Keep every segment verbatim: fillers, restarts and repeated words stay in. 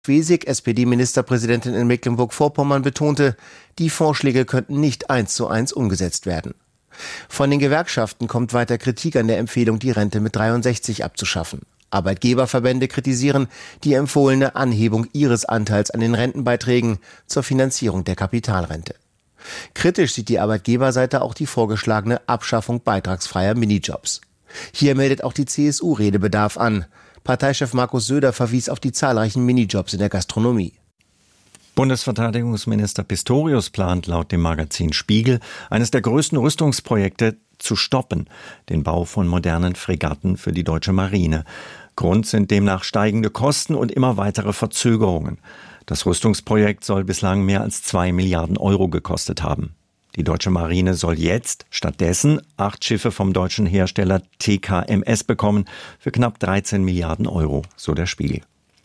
Wesig, S P D-Ministerpräsidentin in Mecklenburg-Vorpommern, betonte, die Vorschläge könnten nicht eins zu eins umgesetzt werden. Von den Gewerkschaften kommt weiter Kritik an der Empfehlung, die Rente mit dreiundsechzig abzuschaffen. Arbeitgeberverbände kritisieren die empfohlene Anhebung ihres Anteils an den Rentenbeiträgen zur Finanzierung der Kapitalrente. Kritisch sieht die Arbeitgeberseite auch die vorgeschlagene Abschaffung beitragsfreier Minijobs. Hier meldet auch die C S U Redebedarf an. Parteichef Markus Söder verwies auf die zahlreichen Minijobs in der Gastronomie. Bundesverteidigungsminister Pistorius plant laut dem Magazin Spiegel, eines der größten Rüstungsprojekte zu stoppen, den Bau von modernen Fregatten für die deutsche Marine. Grund sind demnach steigende Kosten und immer weitere Verzögerungen. Das Rüstungsprojekt soll bislang mehr als zwei Milliarden Euro gekostet haben. Die deutsche Marine soll jetzt stattdessen acht Schiffe vom deutschen Hersteller T K M S bekommen für knapp dreizehn Milliarden Euro, so der Spiegel.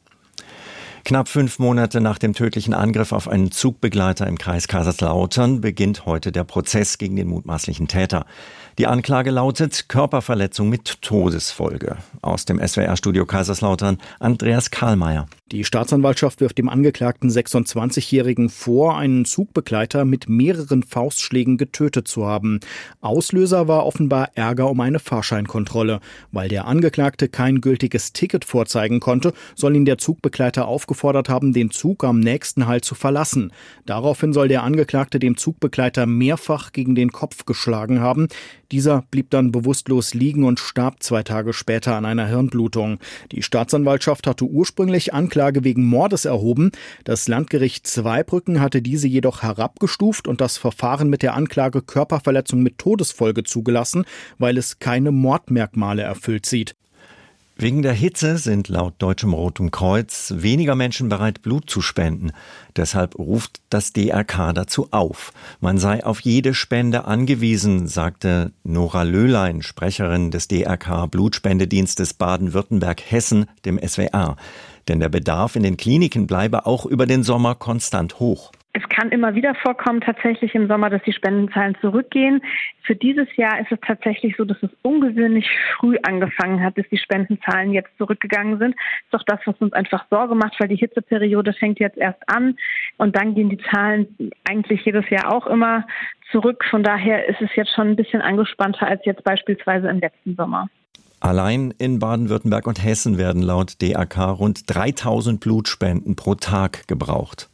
Knapp fünf Monate nach dem tödlichen Angriff auf einen Zugbegleiter im Kreis Kaiserslautern beginnt heute der Prozess gegen den mutmaßlichen Täter. Die Anklage lautet Körperverletzung mit Todesfolge. Aus dem S W R-Studio Kaiserslautern Andreas Karlmeier. Die Staatsanwaltschaft wirft dem Angeklagten sechsundzwanzigjährigen vor, einen Zugbegleiter mit mehreren Faustschlägen getötet zu haben. Auslöser war offenbar Ärger um eine Fahrscheinkontrolle. Weil der Angeklagte kein gültiges Ticket vorzeigen konnte, soll ihn der Zugbegleiter aufgefordert haben, den Zug am nächsten Halt zu verlassen. Daraufhin soll der Angeklagte dem Zugbegleiter mehrfach gegen den Kopf geschlagen haben. Dieser blieb dann bewusstlos liegen und starb zwei Tage später an einer Hirnblutung. Die Staatsanwaltschaft hatte ursprünglich Anklage wegen Mordes erhoben. Das Landgericht Zweibrücken hatte diese jedoch herabgestuft und das Verfahren mit der Anklage Körperverletzung mit Todesfolge zugelassen, weil es keine Mordmerkmale erfüllt sieht. Wegen der Hitze sind laut Deutschem Rotem Kreuz weniger Menschen bereit, Blut zu spenden. Deshalb ruft das D R K dazu auf. Man sei auf jede Spende angewiesen, sagte Nora Löhlein, Sprecherin des D R K Blutspendedienstes Baden-Württemberg-Hessen, dem S W R. Denn der Bedarf in den Kliniken bleibe auch über den Sommer konstant hoch. Es kann immer wieder vorkommen, tatsächlich im Sommer, dass die Spendenzahlen zurückgehen. Für dieses Jahr ist es tatsächlich so, dass es ungewöhnlich früh angefangen hat, dass die Spendenzahlen jetzt zurückgegangen sind. Das ist doch das, was uns einfach Sorge macht, weil die Hitzeperiode fängt jetzt erst an und dann gehen die Zahlen eigentlich jedes Jahr auch immer zurück. Von daher ist es jetzt schon ein bisschen angespannter als jetzt beispielsweise im letzten Sommer. Allein in Baden-Württemberg und Hessen werden laut D R K rund dreitausend Blutspenden pro Tag gebraucht.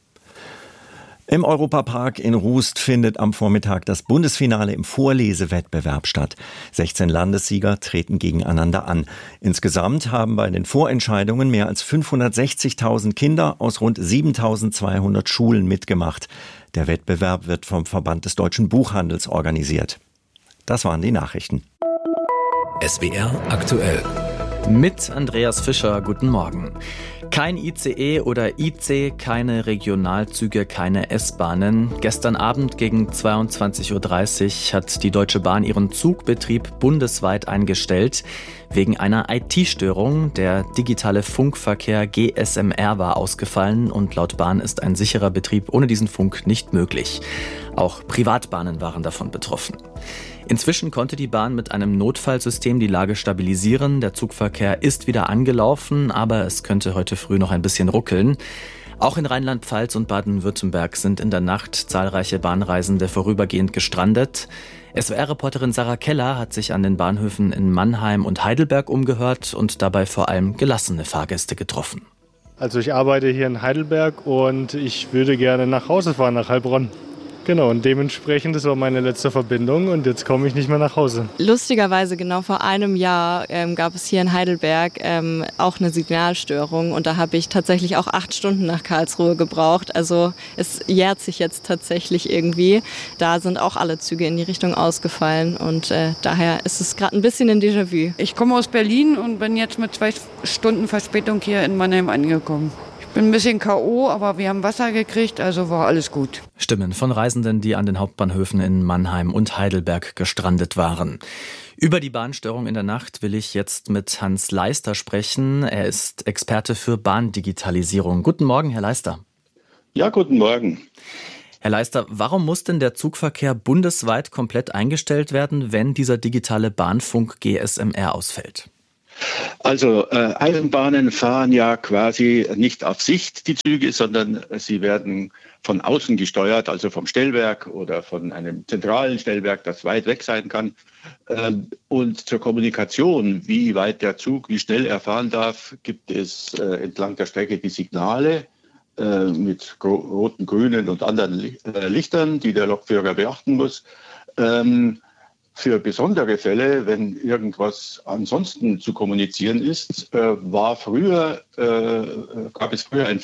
Im Europapark in Rust findet am Vormittag das Bundesfinale im Vorlesewettbewerb statt. sechzehn Landessieger treten gegeneinander an. Insgesamt haben bei den Vorentscheidungen mehr als fünfhundertsechzigtausend Kinder aus rund siebentausendzweihundert Schulen mitgemacht. Der Wettbewerb wird vom Verband des deutschen Buchhandels organisiert. Das waren die Nachrichten. S W R aktuell. Mit Andreas Fischer, guten Morgen. Kein I C E oder I C, keine Regionalzüge, keine S-Bahnen. Gestern Abend gegen zweiundzwanzig Uhr dreißig hat die Deutsche Bahn ihren Zugbetrieb bundesweit eingestellt. Wegen einer I T-Störung. Der digitale Funkverkehr G S M R war ausgefallen und laut Bahn ist ein sicherer Betrieb ohne diesen Funk nicht möglich. Auch Privatbahnen waren davon betroffen. Inzwischen konnte die Bahn mit einem Notfallsystem die Lage stabilisieren. Der Zugverkehr ist wieder angelaufen, aber es könnte heute früh noch ein bisschen ruckeln. Auch in Rheinland-Pfalz und Baden-Württemberg sind in der Nacht zahlreiche Bahnreisende vorübergehend gestrandet. S W R-Reporterin Sarah Keller hat sich an den Bahnhöfen in Mannheim und Heidelberg umgehört und dabei vor allem gelassene Fahrgäste getroffen. Also ich arbeite hier in Heidelberg und ich würde gerne nach Hause fahren, nach Heilbronn. Genau, und dementsprechend, das war meine letzte Verbindung und jetzt komme ich nicht mehr nach Hause. Lustigerweise, genau vor einem Jahr ähm, gab es hier in Heidelberg ähm, auch eine Signalstörung und da habe ich tatsächlich auch acht Stunden nach Karlsruhe gebraucht. Also es jährt sich jetzt tatsächlich irgendwie. Da sind auch alle Züge in die Richtung ausgefallen und äh, daher ist es gerade ein bisschen ein Déjà-vu. Ich komme aus Berlin und bin jetzt mit zwei Stunden Verspätung hier in Mannheim angekommen. Bin ein bisschen K O, aber wir haben Wasser gekriegt, also war alles gut. Stimmen von Reisenden, die an den Hauptbahnhöfen in Mannheim und Heidelberg gestrandet waren. Über die Bahnstörung in der Nacht will ich jetzt mit Hans Leister sprechen. Er ist Experte für Bahndigitalisierung. Guten Morgen, Herr Leister. Ja, guten Morgen. Herr Leister, warum muss denn der Zugverkehr bundesweit komplett eingestellt werden, wenn dieser digitale Bahnfunk G S M R ausfällt? Also äh, Eisenbahnen fahren ja quasi nicht auf Sicht die Züge, sondern sie werden von außen gesteuert, also vom Stellwerk oder von einem zentralen Stellwerk, das weit weg sein kann. Ähm, und zur Kommunikation, wie weit der Zug, wie schnell er fahren darf, gibt es äh, entlang der Strecke die Signale äh, mit gro- roten, grünen und anderen Li- äh, Lichtern, die der Lokführer beachten muss. Ähm, Für besondere Fälle, wenn irgendwas ansonsten zu kommunizieren ist, äh, war früher, äh, gab es früher ein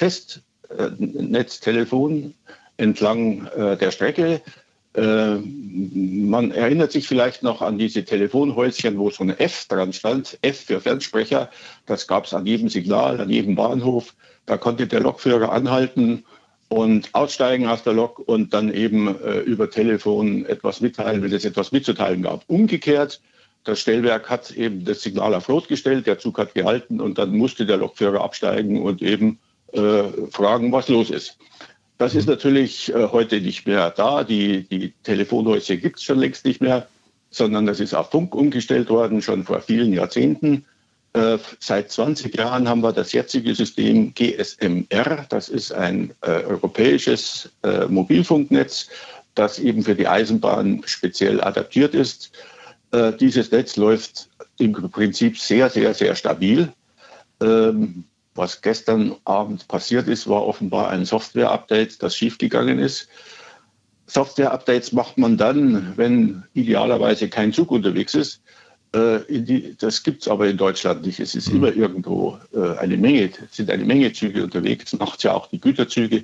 Festnetztelefon entlang äh, der Strecke. Äh, man erinnert sich vielleicht noch an diese Telefonhäuschen, wo so ein F dran stand, F für Fernsprecher. Das gab es an jedem Signal, an jedem Bahnhof. Da konnte der Lokführer anhalten und aussteigen aus der Lok und dann eben äh, über Telefon etwas mitteilen, wenn es etwas mitzuteilen gab. Umgekehrt, das Stellwerk hat eben das Signal auf Rot gestellt, der Zug hat gehalten und dann musste der Lokführer absteigen und eben äh, fragen, was los ist. Das ist natürlich äh, heute nicht mehr da. Die, die Telefonhäuser gibt es schon längst nicht mehr, sondern das ist auf Funk umgestellt worden, schon vor vielen Jahrzehnten. Äh, seit zwanzig Jahren haben wir das jetzige System G S M R. Das ist ein äh, europäisches äh, Mobilfunknetz, das eben für die Eisenbahn speziell adaptiert ist. Äh, dieses Netz läuft im Prinzip sehr, sehr, sehr stabil. Ähm, was gestern Abend passiert ist, war offenbar ein Software-Update, das schiefgegangen ist. Software-Updates macht man dann, wenn idealerweise kein Zug unterwegs ist. In die, das gibt es aber in Deutschland nicht. Es ist mhm. immer irgendwo äh, eine Menge, sind eine Menge Züge unterwegs, nachts ja auch die Güterzüge.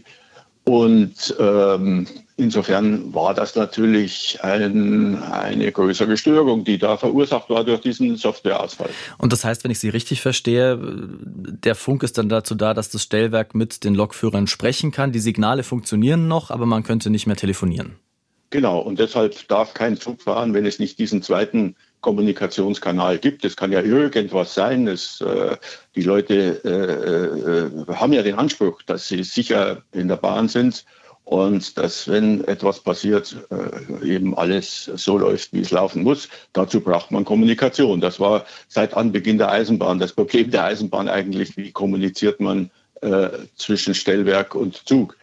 Und ähm, insofern war das natürlich ein, eine größere Störung, die da verursacht war durch diesen Softwareausfall. Und das heißt, wenn ich Sie richtig verstehe, der Funk ist dann dazu da, dass das Stellwerk mit den Lokführern sprechen kann. Die Signale funktionieren noch, aber man könnte nicht mehr telefonieren. Genau, und deshalb darf kein Zug fahren, wenn es nicht diesen zweiten Kommunikationskanal gibt. Es kann ja irgendwas sein. Es, äh, die Leute äh, äh, haben ja den Anspruch, dass sie sicher in der Bahn sind und dass, wenn etwas passiert, äh, eben alles so läuft, wie es laufen muss. Dazu braucht man Kommunikation. Das war seit Anbeginn der Eisenbahn das Problem der Eisenbahn eigentlich. Wie kommuniziert man äh, zwischen Stellwerk und Zug?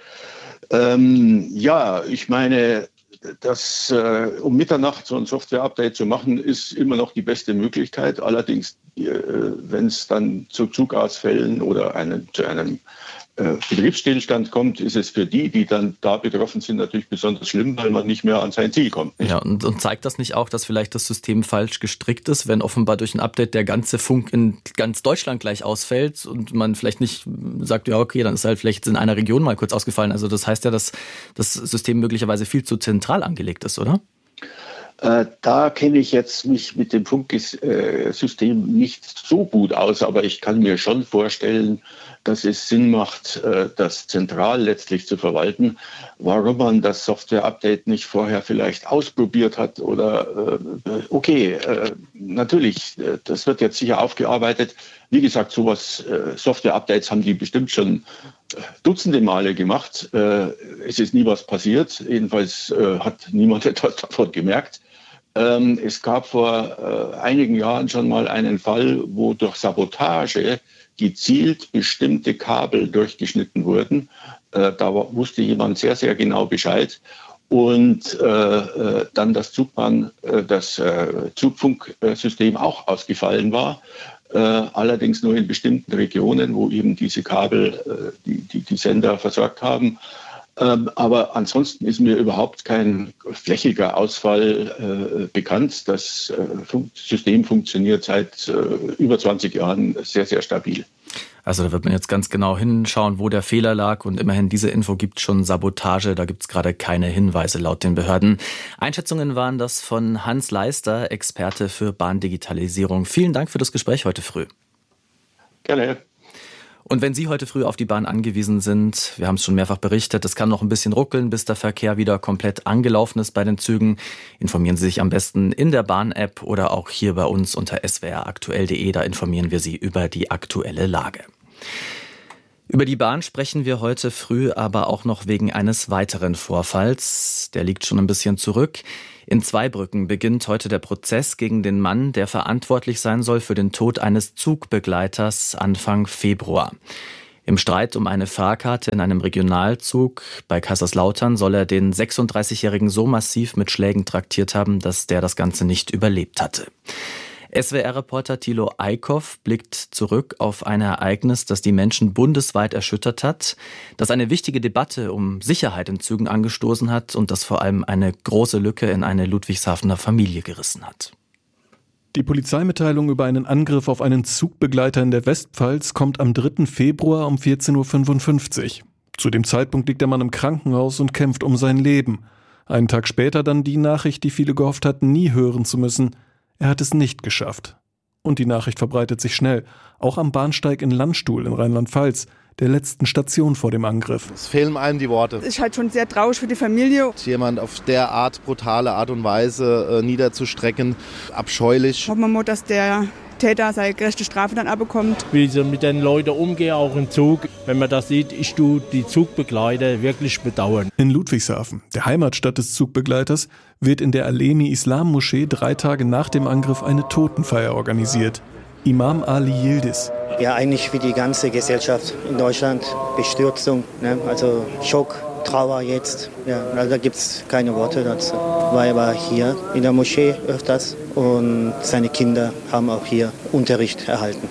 Ähm, ja, ich meine, Das, äh, um Mitternacht so ein Software-Update zu machen, ist immer noch die beste Möglichkeit. Allerdings, äh, wenn es dann zu Zugausfällen oder einen, zu einem äh, Betriebsstillstand kommt, ist es für die, die dann da betroffen sind, natürlich besonders schlimm, weil man nicht mehr an sein Ziel kommt. Ja, und, und zeigt das nicht auch, dass vielleicht das System falsch gestrickt ist, wenn offenbar durch ein Update der ganze Funk in ganz Deutschland gleich ausfällt und man vielleicht nicht sagt, ja okay, dann ist halt vielleicht in einer Region mal kurz ausgefallen. Also das heißt ja, dass das System möglicherweise viel zu zentral angelegt ist, oder? Äh, da kenne ich jetzt mich mit dem Funksystem nicht so gut aus, aber ich kann mir schon vorstellen, dass es Sinn macht, das zentral letztlich zu verwalten. Warum man das Software-Update nicht vorher vielleicht ausprobiert hat oder, okay, natürlich, das wird jetzt sicher aufgearbeitet. Wie gesagt, sowas, Software-Updates haben die bestimmt schon Dutzende Male gemacht. Es ist nie was passiert. Jedenfalls hat niemand etwas davon gemerkt. Es gab vor einigen Jahren schon mal einen Fall, wo durch Sabotage gezielt bestimmte Kabel durchgeschnitten wurden. Äh, da wusste jemand sehr, sehr genau Bescheid. Und äh, dann das Zugbahn, äh, das äh, Zugfunksystem auch ausgefallen war. Äh, allerdings nur in bestimmten Regionen, wo eben diese Kabel äh, die, die, die Sender versorgt haben. Ähm, aber ansonsten ist mir überhaupt kein flächiger Ausfall äh, bekannt. Das äh, Fun- System funktioniert seit äh, über zwanzig Jahren sehr, sehr stabil. Also da wird man jetzt ganz genau hinschauen, wo der Fehler lag. Und immerhin, diese Info gibt schon Sabotage. Da gibt es gerade keine Hinweise laut den Behörden. Einschätzungen waren das von Hans Leister, Experte für Bahndigitalisierung. Vielen Dank für das Gespräch heute früh. Gerne. Und wenn Sie heute früh auf die Bahn angewiesen sind, wir haben es schon mehrfach berichtet, es kann noch ein bisschen ruckeln, bis der Verkehr wieder komplett angelaufen ist bei den Zügen. Informieren Sie sich am besten in der Bahn-App oder auch hier bei uns unter s w r aktuell punkt d e. Da informieren wir Sie über die aktuelle Lage. Über die Bahn sprechen wir heute früh aber auch noch wegen eines weiteren Vorfalls. Der liegt schon ein bisschen zurück. In Zweibrücken beginnt heute der Prozess gegen den Mann, der verantwortlich sein soll für den Tod eines Zugbegleiters Anfang Februar. Im Streit um eine Fahrkarte in einem Regionalzug bei Kaiserslautern soll er den sechsunddreißigjährigen so massiv mit Schlägen traktiert haben, dass der das Ganze nicht überlebt hatte. S W R-Reporter Thilo Eickhoff blickt zurück auf ein Ereignis, das die Menschen bundesweit erschüttert hat, das eine wichtige Debatte um Sicherheit in Zügen angestoßen hat und das vor allem eine große Lücke in eine Ludwigshafener Familie gerissen hat. Die Polizeimitteilung über einen Angriff auf einen Zugbegleiter in der Westpfalz kommt am dritten Februar um vierzehn Uhr fünfundfünfzig. Zu dem Zeitpunkt liegt der Mann im Krankenhaus und kämpft um sein Leben. Einen Tag später dann die Nachricht, die viele gehofft hatten, nie hören zu müssen. Er hat es nicht geschafft. Und die Nachricht verbreitet sich schnell, auch am Bahnsteig in Landstuhl in Rheinland-Pfalz, der letzten Station vor dem Angriff. Es fehlen einem die Worte. Es ist halt schon sehr traurig für die Familie. Jemand auf der Art, brutale Art und Weise äh, niederzustrecken, abscheulich. Hoffen wir mal, dass der Täter seine gerechte Strafe dann abbekommt. Wie sie mit den Leuten umgehen, auch im Zug. Wenn man das sieht, ich tue die Zugbegleiter wirklich bedauern. In Ludwigshafen, der Heimatstadt des Zugbegleiters, wird in der Alemi-Islam-Moschee drei Tage nach dem Angriff eine Totenfeier organisiert. Imam Ali Yildiz. Ja, eigentlich wie die ganze Gesellschaft in Deutschland. Bestürzung, ne? Also Schock, Trauer jetzt. Ja, also da gibt es keine Worte dazu. War aber hier in der Moschee öfters und seine Kinder haben auch hier Unterricht erhalten.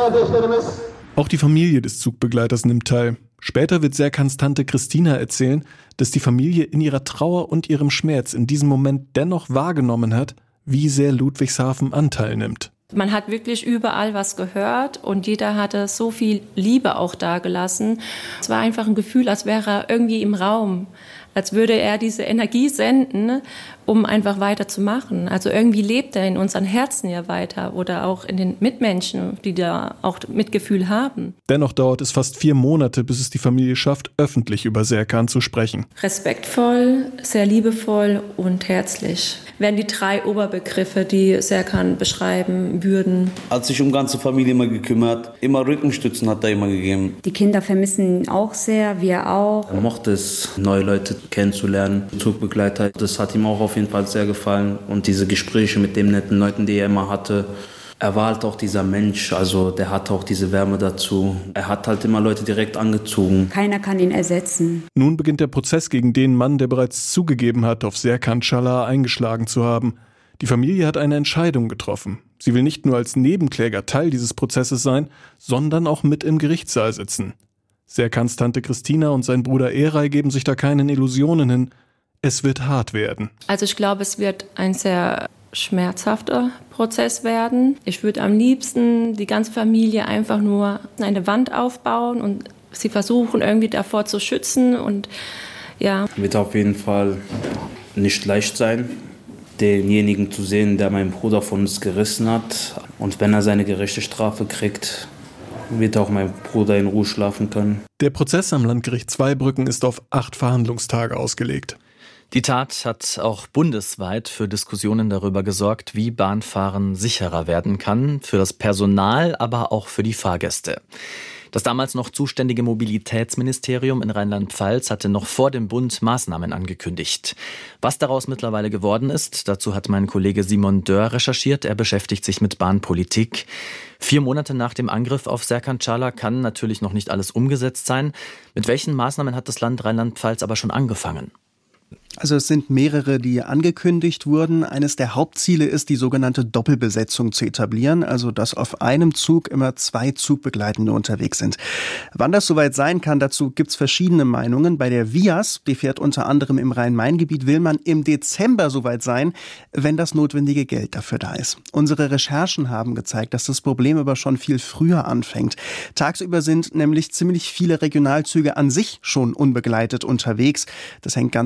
Auch die Familie des Zugbegleiters nimmt teil. Später wird Serkans Tante Christina erzählen, dass die Familie in ihrer Trauer und ihrem Schmerz in diesem Moment dennoch wahrgenommen hat, wie sehr Ludwigshafen Anteil nimmt. Man hat wirklich überall was gehört und jeder hatte so viel Liebe auch dagelassen. Es war einfach ein Gefühl, als wäre er irgendwie im Raum, als würde er diese Energie senden, um einfach weiterzumachen. Also irgendwie lebt er in unseren Herzen ja weiter oder auch in den Mitmenschen, die da auch Mitgefühl haben. Dennoch dauert es fast vier Monate, bis es die Familie schafft, öffentlich über Serkan zu sprechen. Respektvoll, sehr liebevoll und herzlich wären die drei Oberbegriffe, die Serkan beschreiben würden. Hat sich um ganze Familie immer gekümmert, immer Rückenstützen hat er immer gegeben. Die Kinder vermissen ihn auch sehr, wir auch. Er mochte es, neue Leute kennenzulernen, Zugbegleiter. Das hat ihm auch auf jeden Fall sehr gefallen und diese Gespräche mit den netten Leuten, die er immer hatte. Er war halt auch dieser Mensch, also der hatte auch diese Wärme dazu. Er hat halt immer Leute direkt angezogen. Keiner kann ihn ersetzen. Nun beginnt der Prozess gegen den Mann, der bereits zugegeben hat, auf Serkan Çalar eingeschlagen zu haben. Die Familie hat eine Entscheidung getroffen. Sie will nicht nur als Nebenkläger Teil dieses Prozesses sein, sondern auch mit im Gerichtssaal sitzen. Serkans Tante Christina und sein Bruder Eray geben sich da keinen Illusionen hin. Es wird hart werden. Also ich glaube, es wird ein sehr schmerzhafter Prozess werden. Ich würde am liebsten die ganze Familie einfach nur eine Wand aufbauen und sie versuchen irgendwie davor zu schützen. Und ja. Wird auf jeden Fall nicht leicht sein, denjenigen zu sehen, der meinen Bruder von uns gerissen hat. Und wenn er seine gerechte Strafe kriegt, wird auch mein Bruder in Ruhe schlafen können. Der Prozess am Landgericht Zweibrücken ist auf acht Verhandlungstage ausgelegt. Die Tat hat auch bundesweit für Diskussionen darüber gesorgt, wie Bahnfahren sicherer werden kann, für das Personal, aber auch für die Fahrgäste. Das damals noch zuständige Mobilitätsministerium in Rheinland-Pfalz hatte noch vor dem Bund Maßnahmen angekündigt. Was daraus mittlerweile geworden ist, dazu hat mein Kollege Simon Dörr recherchiert. Er beschäftigt sich mit Bahnpolitik. Vier Monate nach dem Angriff auf Serkan Çalar kann natürlich noch nicht alles umgesetzt sein. Mit welchen Maßnahmen hat das Land Rheinland-Pfalz aber schon angefangen? Also es sind mehrere, die angekündigt wurden. Eines der Hauptziele ist, die sogenannte Doppelbesetzung zu etablieren, also dass auf einem Zug immer zwei Zugbegleitende unterwegs sind. Wann das soweit sein kann, dazu gibt's verschiedene Meinungen. Bei der Vias, die fährt unter anderem im Rhein-Main-Gebiet, will man im Dezember soweit sein, wenn das notwendige Geld dafür da ist. Unsere Recherchen haben gezeigt, dass das Problem aber schon viel früher anfängt. Tagsüber sind nämlich ziemlich viele Regionalzüge an sich schon unbegleitet unterwegs. Das hängt ganz von der Region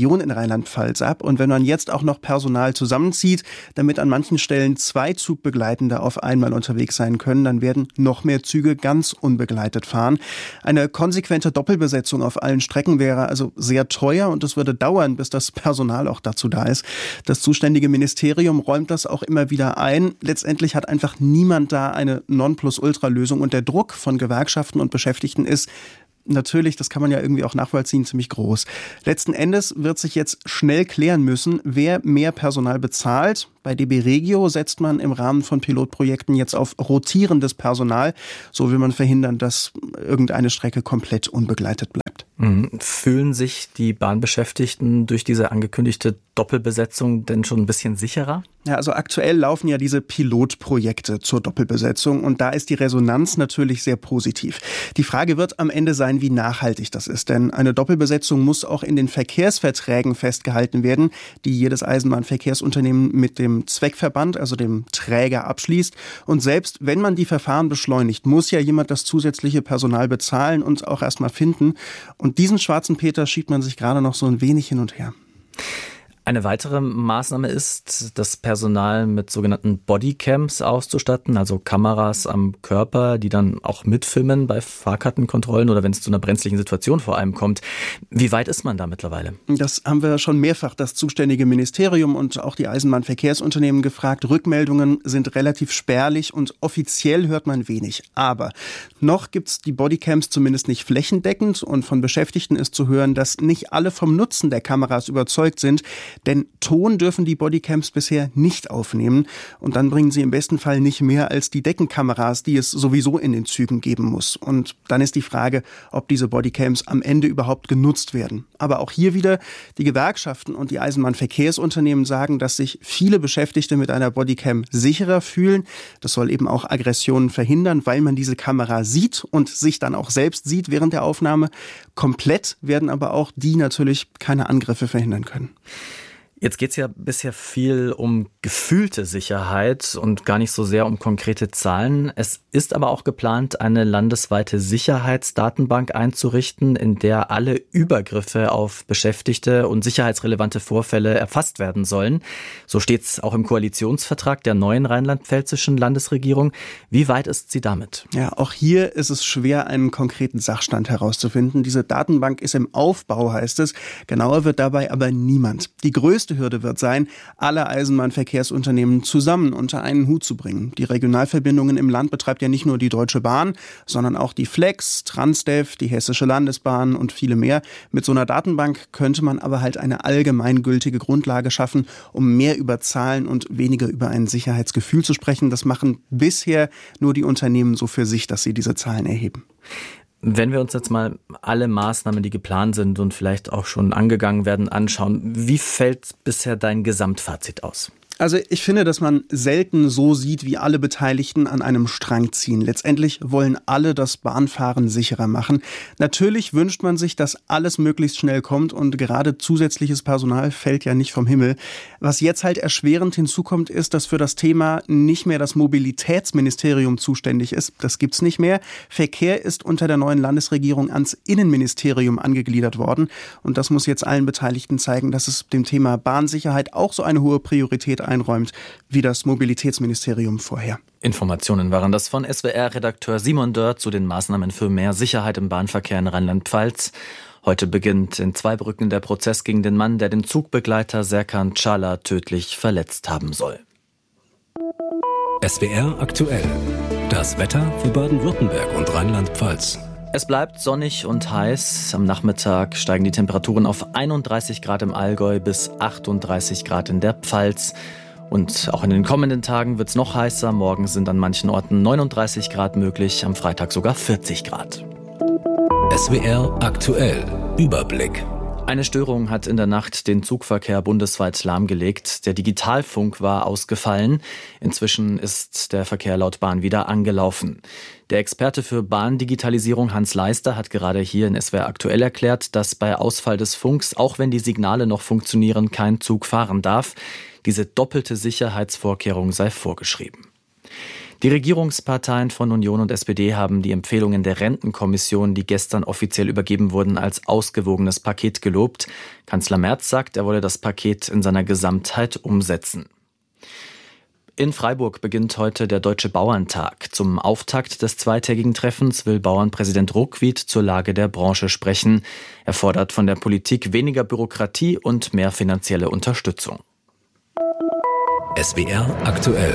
Region in Rheinland-Pfalz ab. Und wenn man jetzt auch noch Personal zusammenzieht, damit an manchen Stellen zwei Zugbegleitende auf einmal unterwegs sein können, dann werden noch mehr Züge ganz unbegleitet fahren. Eine konsequente Doppelbesetzung auf allen Strecken wäre also sehr teuer und es würde dauern, bis das Personal auch dazu da ist. Das zuständige Ministerium räumt das auch immer wieder ein. Letztendlich hat einfach niemand da eine Nonplusultra-Lösung und der Druck von Gewerkschaften und Beschäftigten ist natürlich, das kann man ja irgendwie auch nachvollziehen, ziemlich groß. Letzten Endes wird sich jetzt schnell klären müssen, wer mehr Personal bezahlt. Bei D B Regio setzt man im Rahmen von Pilotprojekten jetzt auf rotierendes Personal. So will man verhindern, dass irgendeine Strecke komplett unbegleitet bleibt. Fühlen sich die Bahnbeschäftigten durch diese angekündigte Doppelbesetzung denn schon ein bisschen sicherer? Ja, also aktuell laufen ja diese Pilotprojekte zur Doppelbesetzung und da ist die Resonanz natürlich sehr positiv. Die Frage wird am Ende sein, wie nachhaltig das ist, denn eine Doppelbesetzung muss auch in den Verkehrsverträgen festgehalten werden, die jedes Eisenbahnverkehrsunternehmen mit dem Zweckverband, also dem Träger, abschließt. Und selbst wenn man die Verfahren beschleunigt, muss ja jemand das zusätzliche Personal bezahlen und auch erstmal finden. Und diesen schwarzen Peter schiebt man sich gerade noch so ein wenig hin und her. Eine weitere Maßnahme ist, das Personal mit sogenannten Bodycams auszustatten, also Kameras am Körper, die dann auch mitfilmen bei Fahrkartenkontrollen oder wenn es zu einer brenzlichen Situation vor allem kommt. Wie weit ist man da mittlerweile? Das haben wir schon mehrfach das zuständige Ministerium und auch die Eisenbahnverkehrsunternehmen gefragt. Rückmeldungen sind relativ spärlich und offiziell hört man wenig. Aber noch gibt es die Bodycams zumindest nicht flächendeckend und von Beschäftigten ist zu hören, dass nicht alle vom Nutzen der Kameras überzeugt sind. Denn Ton dürfen die Bodycams bisher nicht aufnehmen und dann bringen sie im besten Fall nicht mehr als die Deckenkameras, die es sowieso in den Zügen geben muss. Und dann ist die Frage, ob diese Bodycams am Ende überhaupt genutzt werden. Aber auch hier wieder, die Gewerkschaften und die Eisenbahnverkehrsunternehmen sagen, dass sich viele Beschäftigte mit einer Bodycam sicherer fühlen. Das soll eben auch Aggressionen verhindern, weil man diese Kamera sieht und sich dann auch selbst sieht während der Aufnahme. Komplett werden aber auch die natürlich keine Angriffe verhindern können. Jetzt geht es ja bisher viel um gefühlte Sicherheit und gar nicht so sehr um konkrete Zahlen. Es ist aber auch geplant, eine landesweite Sicherheitsdatenbank einzurichten, in der alle Übergriffe auf Beschäftigte und sicherheitsrelevante Vorfälle erfasst werden sollen. So steht es auch im Koalitionsvertrag der neuen rheinland-pfälzischen Landesregierung. Wie weit ist sie damit? Ja, auch hier ist es schwer, einen konkreten Sachstand herauszufinden. Diese Datenbank ist im Aufbau, heißt es. Genauer wird dabei aber niemand. Die größte Hürde wird sein, alle Eisenbahnverkehrsunternehmen zusammen unter einen Hut zu bringen. Die Regionalverbindungen im Land betreibt ja nicht nur die Deutsche Bahn, sondern auch die Flex, Transdev, die Hessische Landesbahn und viele mehr. Mit so einer Datenbank könnte man aber halt eine allgemeingültige Grundlage schaffen, um mehr über Zahlen und weniger über ein Sicherheitsgefühl zu sprechen. Das machen bisher nur die Unternehmen so für sich, dass sie diese Zahlen erheben. Wenn wir uns jetzt mal alle Maßnahmen, die geplant sind und vielleicht auch schon angegangen werden, anschauen, wie fällt bisher dein Gesamtfazit aus? Also ich finde, dass man selten so sieht, wie alle Beteiligten an einem Strang ziehen. Letztendlich wollen alle das Bahnfahren sicherer machen. Natürlich wünscht man sich, dass alles möglichst schnell kommt und gerade zusätzliches Personal fällt ja nicht vom Himmel. Was jetzt halt erschwerend hinzukommt, ist, dass für das Thema nicht mehr das Mobilitätsministerium zuständig ist. Das gibt's nicht mehr. Verkehr ist unter der neuen Landesregierung ans Innenministerium angegliedert worden. Und das muss jetzt allen Beteiligten zeigen, dass es dem Thema Bahnsicherheit auch so eine hohe Priorität einräumt, wie das Mobilitätsministerium vorher. Informationen waren das von S W R-Redakteur Simon Dörr zu den Maßnahmen für mehr Sicherheit im Bahnverkehr in Rheinland-Pfalz. Heute beginnt in Zweibrücken der Prozess gegen den Mann, der den Zugbegleiter Serkan Çağlar tödlich verletzt haben soll. S W R aktuell. Das Wetter für Baden-Württemberg und Rheinland-Pfalz. Es bleibt sonnig und heiß. Am Nachmittag steigen die Temperaturen auf einunddreißig Grad im Allgäu bis achtunddreißig Grad in der Pfalz. Und auch in den kommenden Tagen wird es noch heißer. Morgen sind an manchen Orten neununddreißig Grad möglich, am Freitag sogar vierzig Grad. S W R aktuell. Überblick. Eine Störung hat in der Nacht den Zugverkehr bundesweit lahmgelegt. Der Digitalfunk war ausgefallen. Inzwischen ist der Verkehr laut Bahn wieder angelaufen. Der Experte für Bahndigitalisierung Hans Leister hat gerade hier in S W R aktuell erklärt, dass bei Ausfall des Funks, auch wenn die Signale noch funktionieren, kein Zug fahren darf. Diese doppelte Sicherheitsvorkehrung sei vorgeschrieben. Die Regierungsparteien von Union und S P D haben die Empfehlungen der Rentenkommission, die gestern offiziell übergeben wurden, als ausgewogenes Paket gelobt. Kanzler Merz sagt, er wolle das Paket in seiner Gesamtheit umsetzen. In Freiburg beginnt heute der Deutsche Bauerntag. Zum Auftakt des zweitägigen Treffens will Bauernpräsident Ruckwied zur Lage der Branche sprechen. Er fordert von der Politik weniger Bürokratie und mehr finanzielle Unterstützung. S W R aktuell.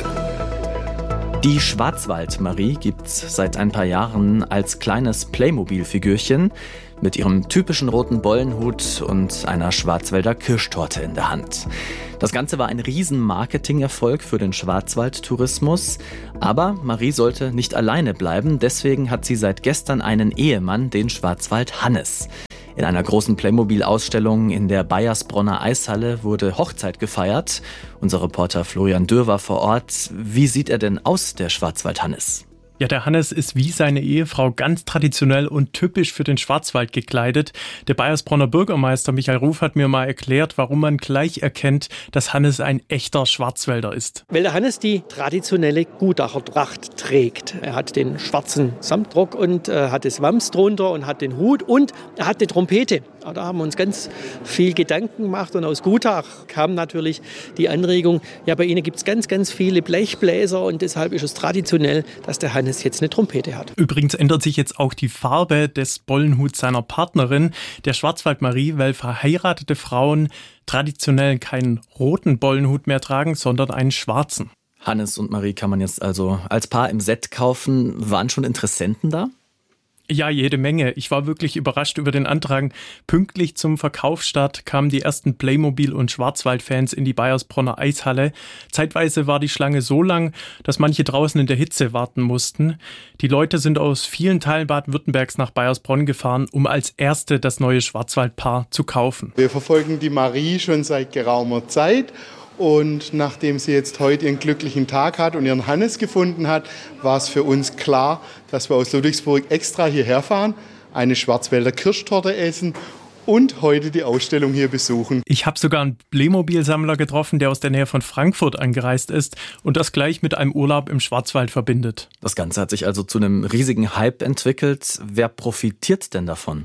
Die Schwarzwald-Marie gibt's seit ein paar Jahren als kleines Playmobil-Figürchen mit ihrem typischen roten Bollenhut und einer Schwarzwälder Kirschtorte in der Hand. Das Ganze war ein riesen Marketingerfolg für den Schwarzwaldtourismus. Aber Marie sollte nicht alleine bleiben, deswegen hat sie seit gestern einen Ehemann, den Schwarzwald Hannes. In einer großen Playmobil-Ausstellung in der Bayersbronner Eishalle wurde Hochzeit gefeiert. Unser Reporter Florian Dürr war vor Ort. Wie sieht er denn aus, der Schwarzwald Hannes? Ja, der Hannes ist wie seine Ehefrau ganz traditionell und typisch für den Schwarzwald gekleidet. Der Bayersbronner Bürgermeister Michael Ruf hat mir mal erklärt, warum man gleich erkennt, dass Hannes ein echter Schwarzwälder ist. Weil der Hannes die traditionelle Gutachertracht trägt. Er hat den schwarzen Samtrock und äh, hat das Wams drunter und hat den Hut und er hat eine Trompete. Da haben wir uns ganz viel Gedanken gemacht und aus Gutach kam natürlich die Anregung, ja, bei Ihnen gibt es ganz, ganz viele Blechbläser und deshalb ist es traditionell, dass der Hannes jetzt eine Trompete hat. Übrigens ändert sich jetzt auch die Farbe des Bollenhuts seiner Partnerin, der Schwarzwald-Marie, weil verheiratete Frauen traditionell keinen roten Bollenhut mehr tragen, sondern einen schwarzen. Hannes und Marie kann man jetzt also als Paar im Set kaufen. Waren schon Interessenten da? Ja, jede Menge. Ich war wirklich überrascht über den Antrag. Pünktlich zum Verkaufsstart kamen die ersten Playmobil- und Schwarzwald-Fans in die Bayersbronner Eishalle. Zeitweise war die Schlange so lang, dass manche draußen in der Hitze warten mussten. Die Leute sind aus vielen Teilen Baden-Württembergs nach Bayersbronn gefahren, um als Erste das neue Schwarzwaldpaar zu kaufen. Wir verfolgen die Marie schon seit geraumer Zeit. Und nachdem sie jetzt heute ihren glücklichen Tag hat und ihren Hannes gefunden hat, war es für uns klar, dass wir aus Ludwigsburg extra hierher fahren, eine Schwarzwälder Kirschtorte essen und heute die Ausstellung hier besuchen. Ich habe sogar einen Playmobil-Sammler getroffen, der aus der Nähe von Frankfurt angereist ist und das gleich mit einem Urlaub im Schwarzwald verbindet. Das Ganze hat sich also zu einem riesigen Hype entwickelt. Wer profitiert denn davon?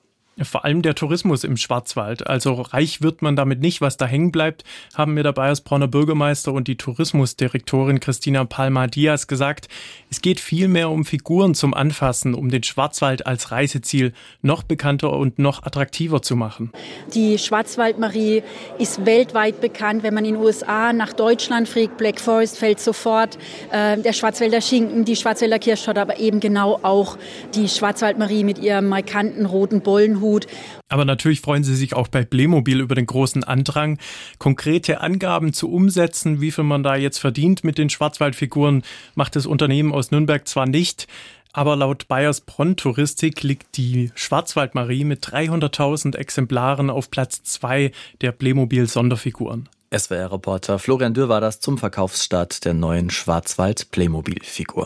Vor allem der Tourismus im Schwarzwald. Also reich wird man damit nicht. Was da hängen bleibt, haben mir der Bayersbronner Bürgermeister und die Tourismusdirektorin Christina Palma-Diaz gesagt. Es geht vielmehr um Figuren zum Anfassen, um den Schwarzwald als Reiseziel noch bekannter und noch attraktiver zu machen. Die Schwarzwald-Marie ist weltweit bekannt. Wenn man in den U S A nach Deutschland fliegt, Black Forest fällt sofort äh, der Schwarzwälder Schinken, die Schwarzwälder Kirschtorte, aber eben genau auch die Schwarzwald-Marie mit ihrem markanten roten Bollenhut. Aber natürlich freuen sie sich auch bei Playmobil über den großen Andrang. Konkrete Angaben zu umsetzen, wie viel man da jetzt verdient mit den Schwarzwaldfiguren, macht das Unternehmen aus Nürnberg zwar nicht, aber laut Bayersbronn Touristik liegt die Schwarzwald-Marie mit dreihunderttausend Exemplaren auf Platz zwei der Playmobil-Sonderfiguren. S W R-Reporter Florian Dürr war das zum Verkaufsstart der neuen Schwarzwald-Playmobil-Figur.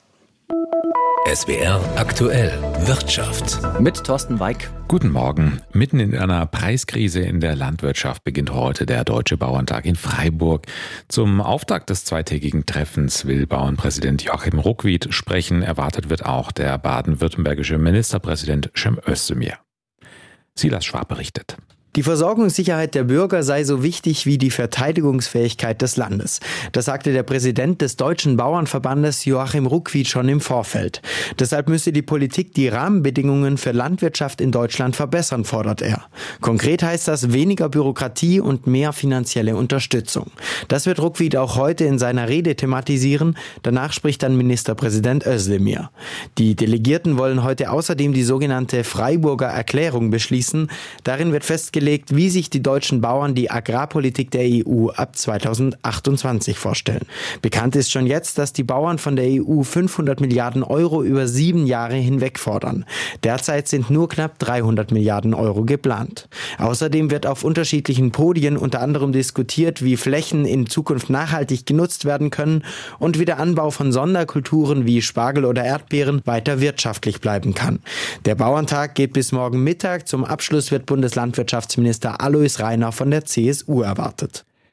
S W R aktuell Wirtschaft mit Thorsten Weig. Guten Morgen. Mitten in einer Preiskrise in der Landwirtschaft beginnt heute der Deutsche Bauerntag in Freiburg. Zum Auftakt des zweitägigen Treffens will Bauernpräsident Joachim Ruckwied sprechen. Erwartet wird auch der baden-württembergische Ministerpräsident Cem Özdemir. Silas Schwab berichtet. Die Versorgungssicherheit der Bürger sei so wichtig wie die Verteidigungsfähigkeit des Landes. Das sagte der Präsident des Deutschen Bauernverbandes Joachim Ruckwied schon im Vorfeld. Deshalb müsse die Politik die Rahmenbedingungen für Landwirtschaft in Deutschland verbessern, fordert er. Konkret heißt das weniger Bürokratie und mehr finanzielle Unterstützung. Das wird Ruckwied auch heute in seiner Rede thematisieren. Danach spricht dann Ministerpräsident Özdemir. Die Delegierten wollen heute außerdem die sogenannte Freiburger Erklärung beschließen. Darin wird festgelegt, wie sich die deutschen Bauern die Agrarpolitik der E U ab zweitausendachtundzwanzig vorstellen. Bekannt ist schon jetzt, dass die Bauern von der E U fünfhundert Milliarden Euro über sieben Jahre hinweg fordern. Derzeit sind nur knapp dreihundert Milliarden Euro geplant. Außerdem wird auf unterschiedlichen Podien unter anderem diskutiert, wie Flächen in Zukunft nachhaltig genutzt werden können und wie der Anbau von Sonderkulturen wie Spargel oder Erdbeeren weiter wirtschaftlich bleiben kann. Der Bauerntag geht bis morgen Mittag. Zum Abschluss wird Bundeslandwirtschaftsminister Alois Rainer von der C S U erwartet.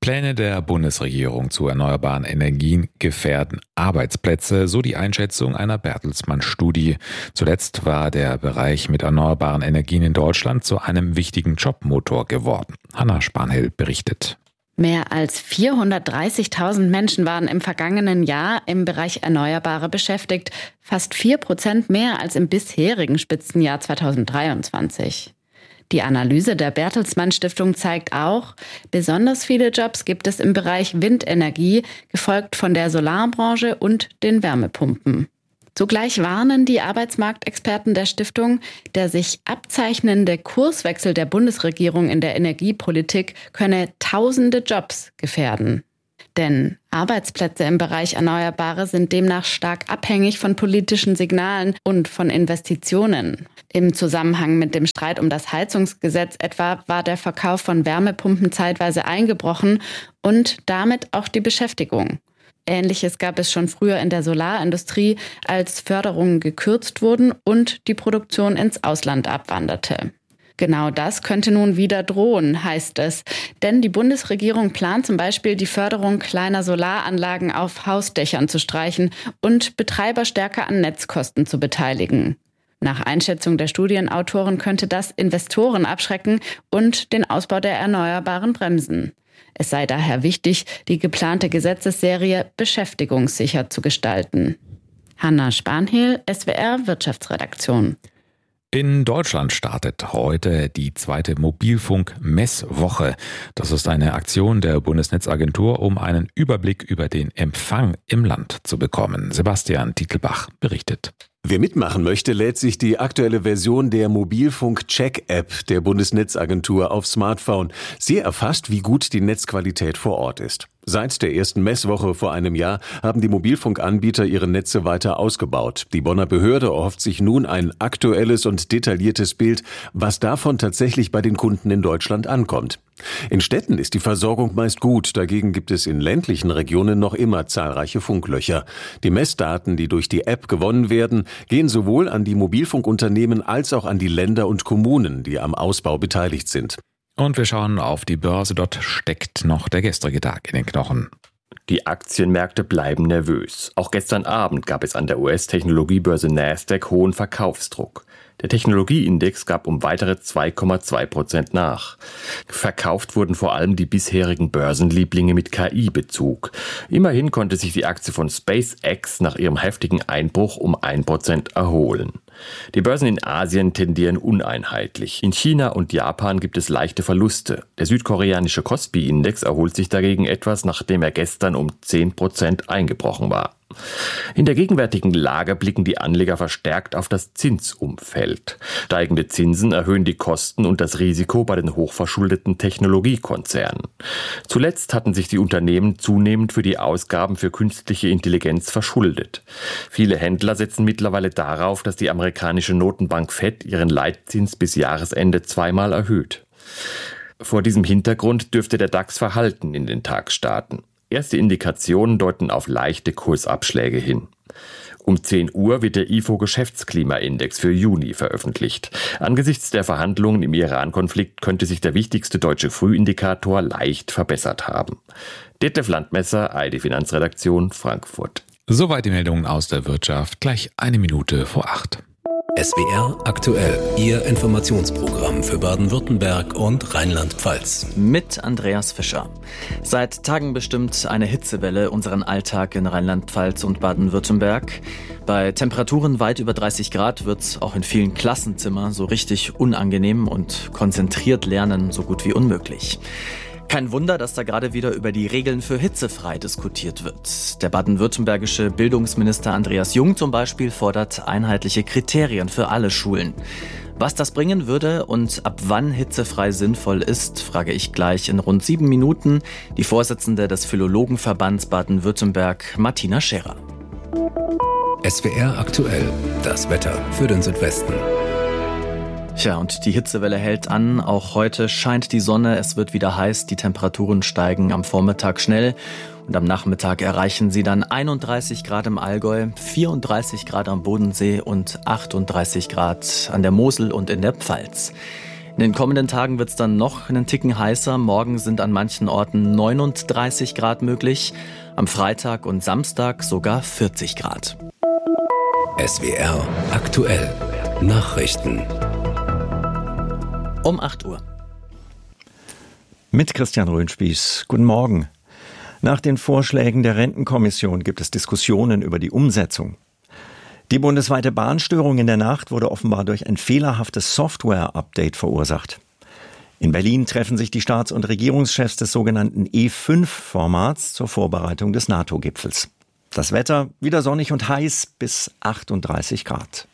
Pläne der Bundesregierung zu erneuerbaren Energien gefährden Arbeitsplätze, so die Einschätzung einer Bertelsmann-Studie. Zuletzt war der Bereich mit erneuerbaren Energien in Deutschland zu einem wichtigen Jobmotor geworden. Hanna Spanhill berichtet. Mehr als vierhundertdreißigtausend Menschen waren im vergangenen Jahr im Bereich Erneuerbare beschäftigt, fast vier Prozent mehr als im bisherigen Spitzenjahr zweitausenddreiundzwanzig. Die Analyse der Bertelsmann Stiftung zeigt auch, besonders viele Jobs gibt es im Bereich Windenergie, gefolgt von der Solarbranche und den Wärmepumpen. Zugleich warnen die Arbeitsmarktexperten der Stiftung, der sich abzeichnende Kurswechsel der Bundesregierung in der Energiepolitik könne tausende Jobs gefährden. Denn Arbeitsplätze im Bereich Erneuerbare sind demnach stark abhängig von politischen Signalen und von Investitionen. Im Zusammenhang mit dem Streit um das Heizungsgesetz etwa war der Verkauf von Wärmepumpen zeitweise eingebrochen und damit auch die Beschäftigung. Ähnliches gab es schon früher in der Solarindustrie, als Förderungen gekürzt wurden und die Produktion ins Ausland abwanderte. Genau das könnte nun wieder drohen, heißt es. Denn die Bundesregierung plant zum Beispiel, die Förderung kleiner Solaranlagen auf Hausdächern zu streichen und Betreiber stärker an Netzkosten zu beteiligen. Nach Einschätzung der Studienautoren könnte das Investoren abschrecken und den Ausbau der Erneuerbaren bremsen. Es sei daher wichtig, die geplante Gesetzesserie beschäftigungssicher zu gestalten. Hanna Spanhill, S W R Wirtschaftsredaktion. In Deutschland startet heute die zweite Mobilfunk-Messwoche. Das ist eine Aktion der Bundesnetzagentur, um einen Überblick über den Empfang im Land zu bekommen. Sebastian Titelbach berichtet. Wer mitmachen möchte, lädt sich die aktuelle Version der Mobilfunk-Check-App der Bundesnetzagentur auf Smartphone. Sie erfasst, wie gut die Netzqualität vor Ort ist. Seit der ersten Messwoche vor einem Jahr haben die Mobilfunkanbieter ihre Netze weiter ausgebaut. Die Bonner Behörde erhofft sich nun ein aktuelles und detailliertes Bild, was davon tatsächlich bei den Kunden in Deutschland ankommt. In Städten ist die Versorgung meist gut, dagegen gibt es in ländlichen Regionen noch immer zahlreiche Funklöcher. Die Messdaten, die durch die App gewonnen werden, gehen sowohl an die Mobilfunkunternehmen als auch an die Länder und Kommunen, die am Ausbau beteiligt sind. Und wir schauen auf die Börse. Dort steckt noch der gestrige Tag in den Knochen. Die Aktienmärkte bleiben nervös. Auch gestern Abend gab es an der U S-Technologiebörse Nasdaq hohen Verkaufsdruck. Der Technologieindex gab um weitere zwei Komma zwei Prozent nach. Verkauft wurden vor allem die bisherigen Börsenlieblinge mit K I-Bezug. Immerhin konnte sich die Aktie von SpaceX nach ihrem heftigen Einbruch um ein Prozent erholen. Die Börsen in Asien tendieren uneinheitlich. In China und Japan gibt es leichte Verluste. Der südkoreanische Kospi-Index erholt sich dagegen etwas, nachdem er gestern um zehn Prozent eingebrochen war. In der gegenwärtigen Lage blicken die Anleger verstärkt auf das Zinsumfeld. Steigende Zinsen erhöhen die Kosten und das Risiko bei den hochverschuldeten Technologiekonzernen. Zuletzt hatten sich die Unternehmen zunehmend für die Ausgaben für künstliche Intelligenz verschuldet. Viele Händler setzen mittlerweile darauf, dass die amerikanische Notenbank Fed ihren Leitzins bis Jahresende zweimal erhöht. Vor diesem Hintergrund dürfte der DAX verhalten in den Tag starten. Erste Indikationen deuten auf leichte Kursabschläge hin. Um zehn Uhr wird der I F O-Geschäftsklimaindex für Juni veröffentlicht. Angesichts der Verhandlungen im Iran-Konflikt könnte sich der wichtigste deutsche Frühindikator leicht verbessert haben. Detlef Landmesser, A R D Finanzredaktion, Frankfurt. Soweit die Meldungen aus der Wirtschaft. Gleich eine Minute vor acht. S W R aktuell, Ihr Informationsprogramm für Baden-Württemberg und Rheinland-Pfalz. Mit Andreas Fischer. Seit Tagen bestimmt eine Hitzewelle unseren Alltag in Rheinland-Pfalz und Baden-Württemberg. Bei Temperaturen weit über dreißig Grad wird es auch in vielen Klassenzimmern so richtig unangenehm und konzentriert lernen so gut wie unmöglich. Kein Wunder, dass da gerade wieder über die Regeln für hitzefrei diskutiert wird. Der baden-württembergische Bildungsminister Andreas Jung zum Beispiel fordert einheitliche Kriterien für alle Schulen. Was das bringen würde und ab wann hitzefrei sinnvoll ist, frage ich gleich in rund sieben Minuten die Vorsitzende des Philologenverbands Baden-Württemberg, Martina Scherer. S W R aktuell, das Wetter für den Südwesten. Tja, und die Hitzewelle hält an. Auch heute scheint die Sonne, es wird wieder heiß, die Temperaturen steigen am Vormittag schnell und am Nachmittag erreichen sie dann einunddreißig Grad im Allgäu, vierunddreißig Grad am Bodensee und achtunddreißig Grad an der Mosel und in der Pfalz. In den kommenden Tagen wird es dann noch einen Ticken heißer. Morgen sind an manchen Orten neununddreißig Grad möglich. Am Freitag und Samstag sogar vierzig Grad. S W R aktuell. Nachrichten. Um acht Uhr. Mit Christian Röhnspieß. Guten Morgen. Nach den Vorschlägen der Rentenkommission gibt es Diskussionen über die Umsetzung. Die bundesweite Bahnstörung in der Nacht wurde offenbar durch ein fehlerhaftes Software-Update verursacht. In Berlin treffen sich die Staats- und Regierungschefs des sogenannten E fünf Formats zur Vorbereitung des NATO-Gipfels. Das Wetter wieder sonnig und heiß bis achtunddreißig Grad.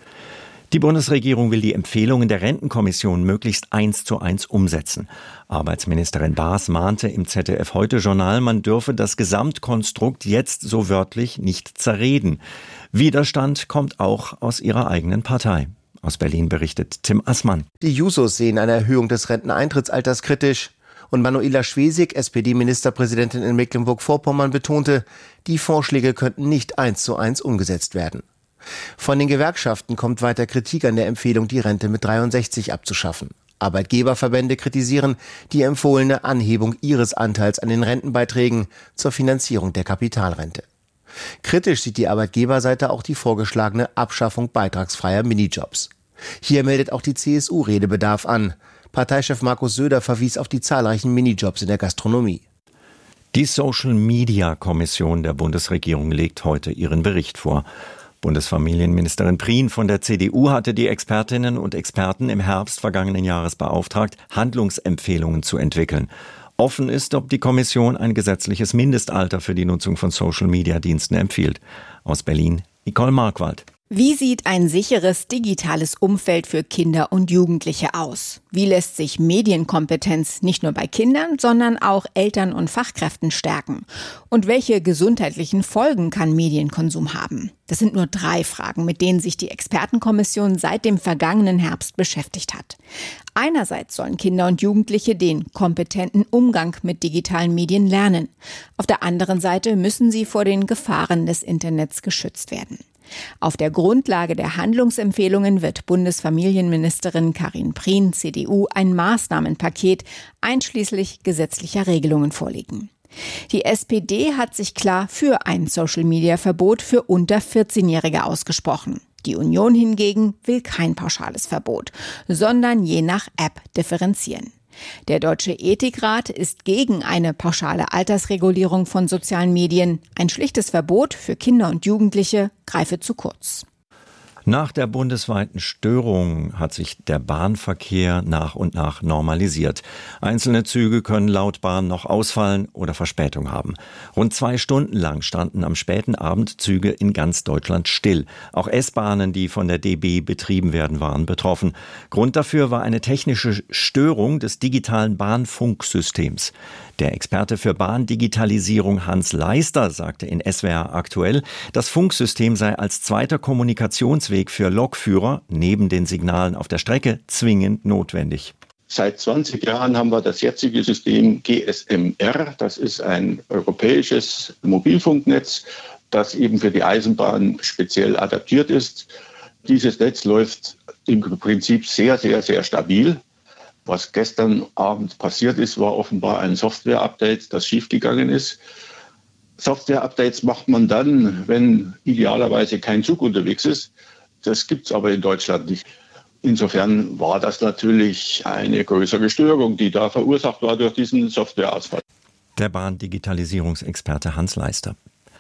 Die Bundesregierung will die Empfehlungen der Rentenkommission möglichst eins zu eins umsetzen. Arbeitsministerin Baas mahnte im Z D F-Heute-Journal, man dürfe das Gesamtkonstrukt jetzt so wörtlich nicht zerreden. Widerstand kommt auch aus ihrer eigenen Partei. Aus Berlin berichtet Tim Assmann. Die Jusos sehen eine Erhöhung des Renteneintrittsalters kritisch. Und Manuela Schwesig, S P D-Ministerpräsidentin in Mecklenburg-Vorpommern, betonte, die Vorschläge könnten nicht eins zu eins umgesetzt werden. Von den Gewerkschaften kommt weiter Kritik an der Empfehlung, die Rente mit dreiundsechzig abzuschaffen. Arbeitgeberverbände kritisieren die empfohlene Anhebung ihres Anteils an den Rentenbeiträgen zur Finanzierung der Kapitalrente. Kritisch sieht die Arbeitgeberseite auch die vorgeschlagene Abschaffung beitragsfreier Minijobs. Hier meldet auch die C S U Redebedarf an. Parteichef Markus Söder verwies auf die zahlreichen Minijobs in der Gastronomie. Die Social-Media-Kommission der Bundesregierung legt heute ihren Bericht vor. Bundesfamilienministerin Prien von der C D U hatte die Expertinnen und Experten im Herbst vergangenen Jahres beauftragt, Handlungsempfehlungen zu entwickeln. Offen ist, ob die Kommission ein gesetzliches Mindestalter für die Nutzung von Social-Media-Diensten empfiehlt. Aus Berlin, Nicole Markwald. Wie sieht ein sicheres digitales Umfeld für Kinder und Jugendliche aus? Wie lässt sich Medienkompetenz nicht nur bei Kindern, sondern auch Eltern und Fachkräften stärken? Und welche gesundheitlichen Folgen kann Medienkonsum haben? Das sind nur drei Fragen, mit denen sich die Expertenkommission seit dem vergangenen Herbst beschäftigt hat. Einerseits sollen Kinder und Jugendliche den kompetenten Umgang mit digitalen Medien lernen. Auf der anderen Seite müssen sie vor den Gefahren des Internets geschützt werden. Auf der Grundlage der Handlungsempfehlungen wird Bundesfamilienministerin Karin Prien, C D U, ein Maßnahmenpaket einschließlich gesetzlicher Regelungen vorlegen. Die S P D hat sich klar für ein Social-Media-Verbot für unter vierzehnjährige ausgesprochen. Die Union hingegen will kein pauschales Verbot, sondern je nach App differenzieren. Der Deutsche Ethikrat ist gegen eine pauschale Altersregulierung von sozialen Medien. Ein schlichtes Verbot für Kinder und Jugendliche greife zu kurz. Nach der bundesweiten Störung hat sich der Bahnverkehr nach und nach normalisiert. Einzelne Züge können laut Bahn noch ausfallen oder Verspätung haben. Rund zwei Stunden lang standen am späten Abend Züge in ganz Deutschland still. Auch S-Bahnen, die von der D B betrieben werden, waren betroffen. Grund dafür war eine technische Störung des digitalen Bahnfunksystems. Der Experte für Bahndigitalisierung Hans Leister sagte in S W R aktuell, das Funksystem sei als zweiter Kommunikationsweg für Lokführer neben den Signalen auf der Strecke zwingend notwendig. Seit zwanzig Jahren haben wir das jetzige System G S M R. Das ist ein europäisches Mobilfunknetz, das eben für die Eisenbahn speziell adaptiert ist. Dieses Netz läuft im Prinzip sehr, sehr, sehr stabil. Was gestern Abend passiert ist, war offenbar ein Software-Update, das schiefgegangen ist. Software-Updates macht man dann, wenn idealerweise kein Zug unterwegs ist. Das gibt es aber in Deutschland nicht. Insofern war das natürlich eine größere Störung, die da verursacht war durch diesen Softwareausfall. Der Bahndigitalisierungsexperte Hans Leister.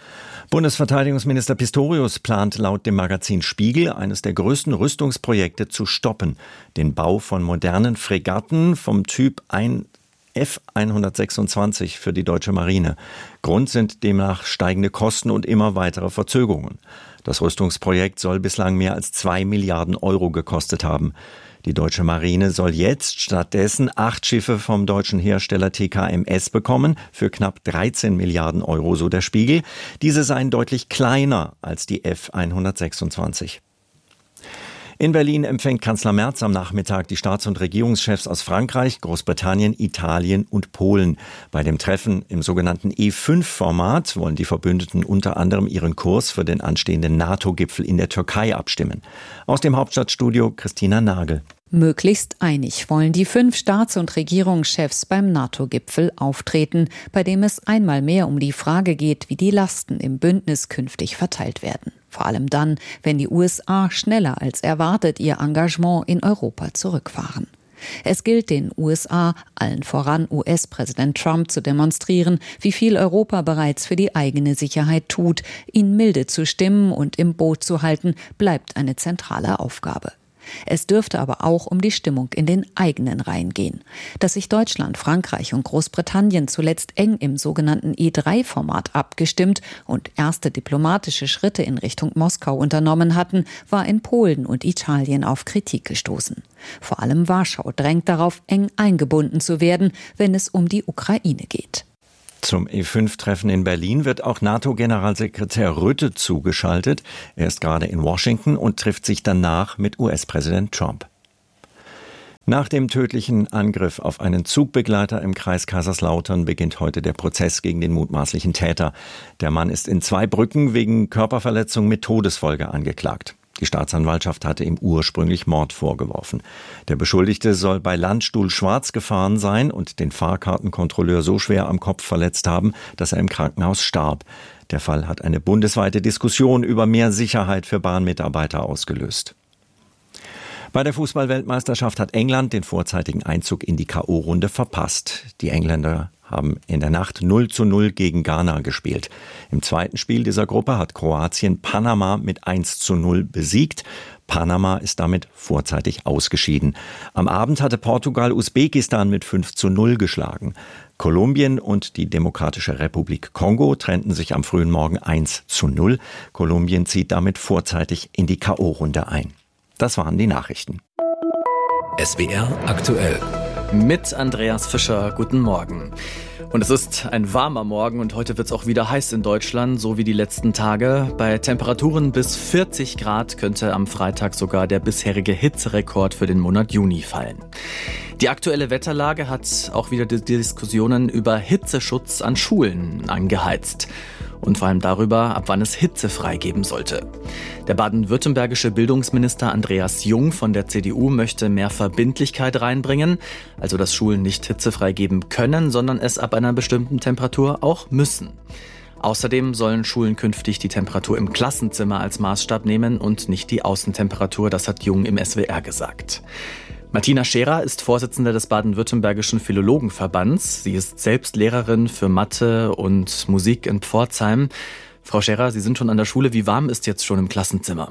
Bundesverteidigungsminister Pistorius plant laut dem Magazin Spiegel, eines der größten Rüstungsprojekte zu stoppen. Den Bau von modernen Fregatten vom Typ F hundertsechsundzwanzig für die deutsche Marine. Grund sind demnach steigende Kosten und immer weitere Verzögerungen. Das Rüstungsprojekt soll bislang mehr als zwei Milliarden Euro gekostet haben. Die deutsche Marine soll jetzt stattdessen acht Schiffe vom deutschen Hersteller T K M S bekommen, für knapp dreizehn Milliarden Euro, so der Spiegel. Diese seien deutlich kleiner als die F hundertsechsundzwanzig. In Berlin empfängt Kanzler Merz am Nachmittag die Staats- und Regierungschefs aus Frankreich, Großbritannien, Italien und Polen. Bei dem Treffen im sogenannten E fünf Format wollen die Verbündeten unter anderem ihren Kurs für den anstehenden NATO-Gipfel in der Türkei abstimmen. Aus dem Hauptstadtstudio Christina Nagel. Möglichst einig wollen die fünf Staats- und Regierungschefs beim NATO-Gipfel auftreten, bei dem es einmal mehr um die Frage geht, wie die Lasten im Bündnis künftig verteilt werden. Vor allem dann, wenn die U S A schneller als erwartet ihr Engagement in Europa zurückfahren. Es gilt den U S A, allen voran U S-Präsident Trump, zu demonstrieren, wie viel Europa bereits für die eigene Sicherheit tut. Ihn milde zu stimmen und im Boot zu halten, bleibt eine zentrale Aufgabe. Es dürfte aber auch um die Stimmung in den eigenen Reihen gehen. Dass sich Deutschland, Frankreich und Großbritannien zuletzt eng im sogenannten E drei Format abgestimmt und erste diplomatische Schritte in Richtung Moskau unternommen hatten, war in Polen und Italien auf Kritik gestoßen. Vor allem Warschau drängt darauf, eng eingebunden zu werden, wenn es um die Ukraine geht. Zum E fünf Treffen in Berlin wird auch NATO-Generalsekretär Rutte zugeschaltet. Er ist gerade in Washington und trifft sich danach mit U S-Präsident Trump. Nach dem tödlichen Angriff auf einen Zugbegleiter im Kreis Kaiserslautern beginnt heute der Prozess gegen den mutmaßlichen Täter. Der Mann ist in Zweibrücken wegen Körperverletzung mit Todesfolge angeklagt. Die Staatsanwaltschaft hatte ihm ursprünglich Mord vorgeworfen. Der Beschuldigte soll bei Landstuhl schwarz gefahren sein und den Fahrkartenkontrolleur so schwer am Kopf verletzt haben, dass er im Krankenhaus starb. Der Fall hat eine bundesweite Diskussion über mehr Sicherheit für Bahnmitarbeiter ausgelöst. Bei der Fußball-Weltmeisterschaft hat England den vorzeitigen Einzug in die K O-Runde verpasst. Die Engländer haben in der Nacht null zu null gegen Ghana gespielt. Im zweiten Spiel dieser Gruppe hat Kroatien Panama mit eins zu null besiegt. Panama ist damit vorzeitig ausgeschieden. Am Abend hatte Portugal Usbekistan mit fünf zu null geschlagen. Kolumbien und die Demokratische Republik Kongo trennten sich am frühen Morgen eins zu null. Kolumbien zieht damit vorzeitig in die K O-Runde ein. Das waren die Nachrichten. S W R aktuell. Mit Andreas Fischer, guten Morgen. Und es ist ein warmer Morgen und heute wird es auch wieder heiß in Deutschland, so wie die letzten Tage. Bei Temperaturen bis vierzig Grad könnte am Freitag sogar der bisherige Hitzerekord für den Monat Juni fallen. Die aktuelle Wetterlage hat auch wieder die Diskussionen über Hitzeschutz an Schulen angeheizt. Und vor allem darüber, ab wann es hitzefrei geben sollte. Der baden-württembergische Bildungsminister Andreas Jung von der C D U möchte mehr Verbindlichkeit reinbringen, also dass Schulen nicht hitzefrei geben können, sondern es ab einer bestimmten Temperatur auch müssen. Außerdem sollen Schulen künftig die Temperatur im Klassenzimmer als Maßstab nehmen und nicht die Außentemperatur, das hat Jung im S W R gesagt. Martina Scherer ist Vorsitzende des baden-württembergischen Philologenverbands. Sie ist selbst Lehrerin für Mathe und Musik in Pforzheim. Frau Scherer, Sie sind schon an der Schule. Wie warm ist jetzt schon im Klassenzimmer?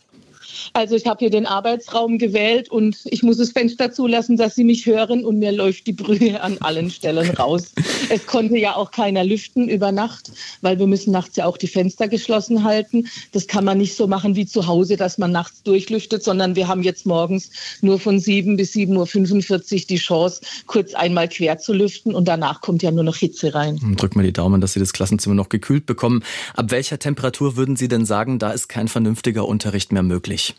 Also ich habe hier den Arbeitsraum gewählt und ich muss das Fenster zulassen, dass Sie mich hören und mir läuft die Brühe an allen Stellen raus. Es konnte ja auch keiner lüften über Nacht, weil wir müssen nachts ja auch die Fenster geschlossen halten. Das kann man nicht so machen wie zu Hause, dass man nachts durchlüftet, sondern wir haben jetzt morgens nur von sieben bis sieben Uhr fünfundvierzig die Chance, kurz einmal quer zu lüften und danach kommt ja nur noch Hitze rein. Drücken wir die Daumen, dass Sie das Klassenzimmer noch gekühlt bekommen. Ab welcher Temperatur würden Sie denn sagen, da ist kein vernünftiger Unterricht mehr möglich?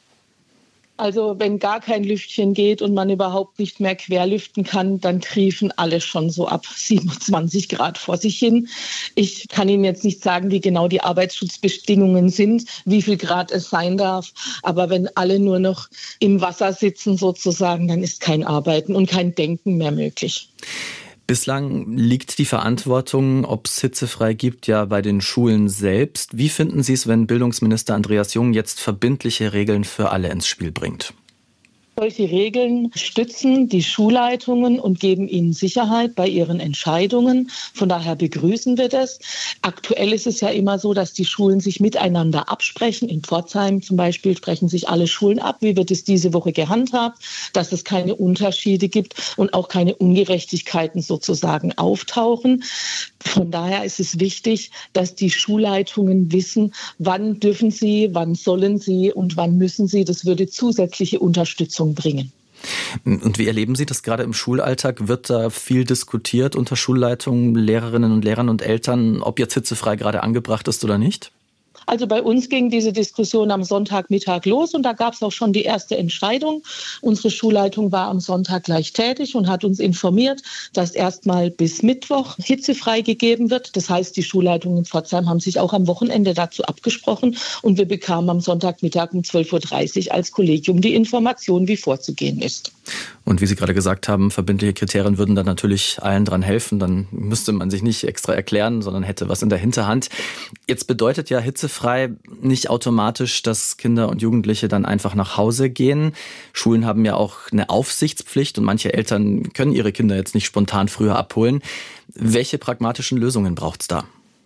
Also wenn gar kein Lüftchen geht und man überhaupt nicht mehr querlüften kann, dann triefen alle schon so ab siebenundzwanzig Grad vor sich hin. Ich kann Ihnen jetzt nicht sagen, wie genau die Arbeitsschutzbedingungen sind, wie viel Grad es sein darf. Aber wenn alle nur noch im Wasser sitzen sozusagen, dann ist kein Arbeiten und kein Denken mehr möglich. Bislang liegt die Verantwortung, ob es hitzefrei gibt, ja bei den Schulen selbst. Wie finden Sie es, wenn Bildungsminister Andreas Jung jetzt verbindliche Regeln für alle ins Spiel bringt? Solche Regeln stützen die Schulleitungen und geben ihnen Sicherheit bei ihren Entscheidungen. Von daher begrüßen wir das. Aktuell ist es ja immer so, dass die Schulen sich miteinander absprechen. In Pforzheim zum Beispiel sprechen sich alle Schulen ab. Wie wird es diese Woche gehandhabt? Dass es keine Unterschiede gibt und auch keine Ungerechtigkeiten sozusagen auftauchen. Von daher ist es wichtig, dass die Schulleitungen wissen, wann dürfen sie, wann sollen sie und wann müssen sie. Das würde zusätzliche Unterstützung bringen. Und wie erleben Sie das gerade im Schulalltag? Wird da viel diskutiert unter Schulleitungen, Lehrerinnen und Lehrern und Eltern, ob jetzt hitzefrei gerade angebracht ist oder nicht? Also bei uns ging diese Diskussion am Sonntagmittag los und da gab es auch schon die erste Entscheidung. Unsere Schulleitung war am Sonntag gleich tätig und hat uns informiert, dass erstmal bis Mittwoch hitzefrei gegeben wird. Das heißt, die Schulleitungen in Pforzheim haben sich auch am Wochenende dazu abgesprochen und wir bekamen am Sonntagmittag um zwölf Uhr dreißig als Kollegium die Information, wie vorzugehen ist. Und wie Sie gerade gesagt haben, verbindliche Kriterien würden dann natürlich allen dran helfen. Dann müsste man sich nicht extra erklären, sondern hätte was in der Hinterhand. Jetzt bedeutet ja hitzefrei nicht automatisch, dass Kinder und Jugendliche dann einfach nach Hause gehen. Schulen haben ja auch eine Aufsichtspflicht und manche Eltern können ihre Kinder jetzt nicht spontan früher abholen. Welche pragmatischen Lösungen braucht es da?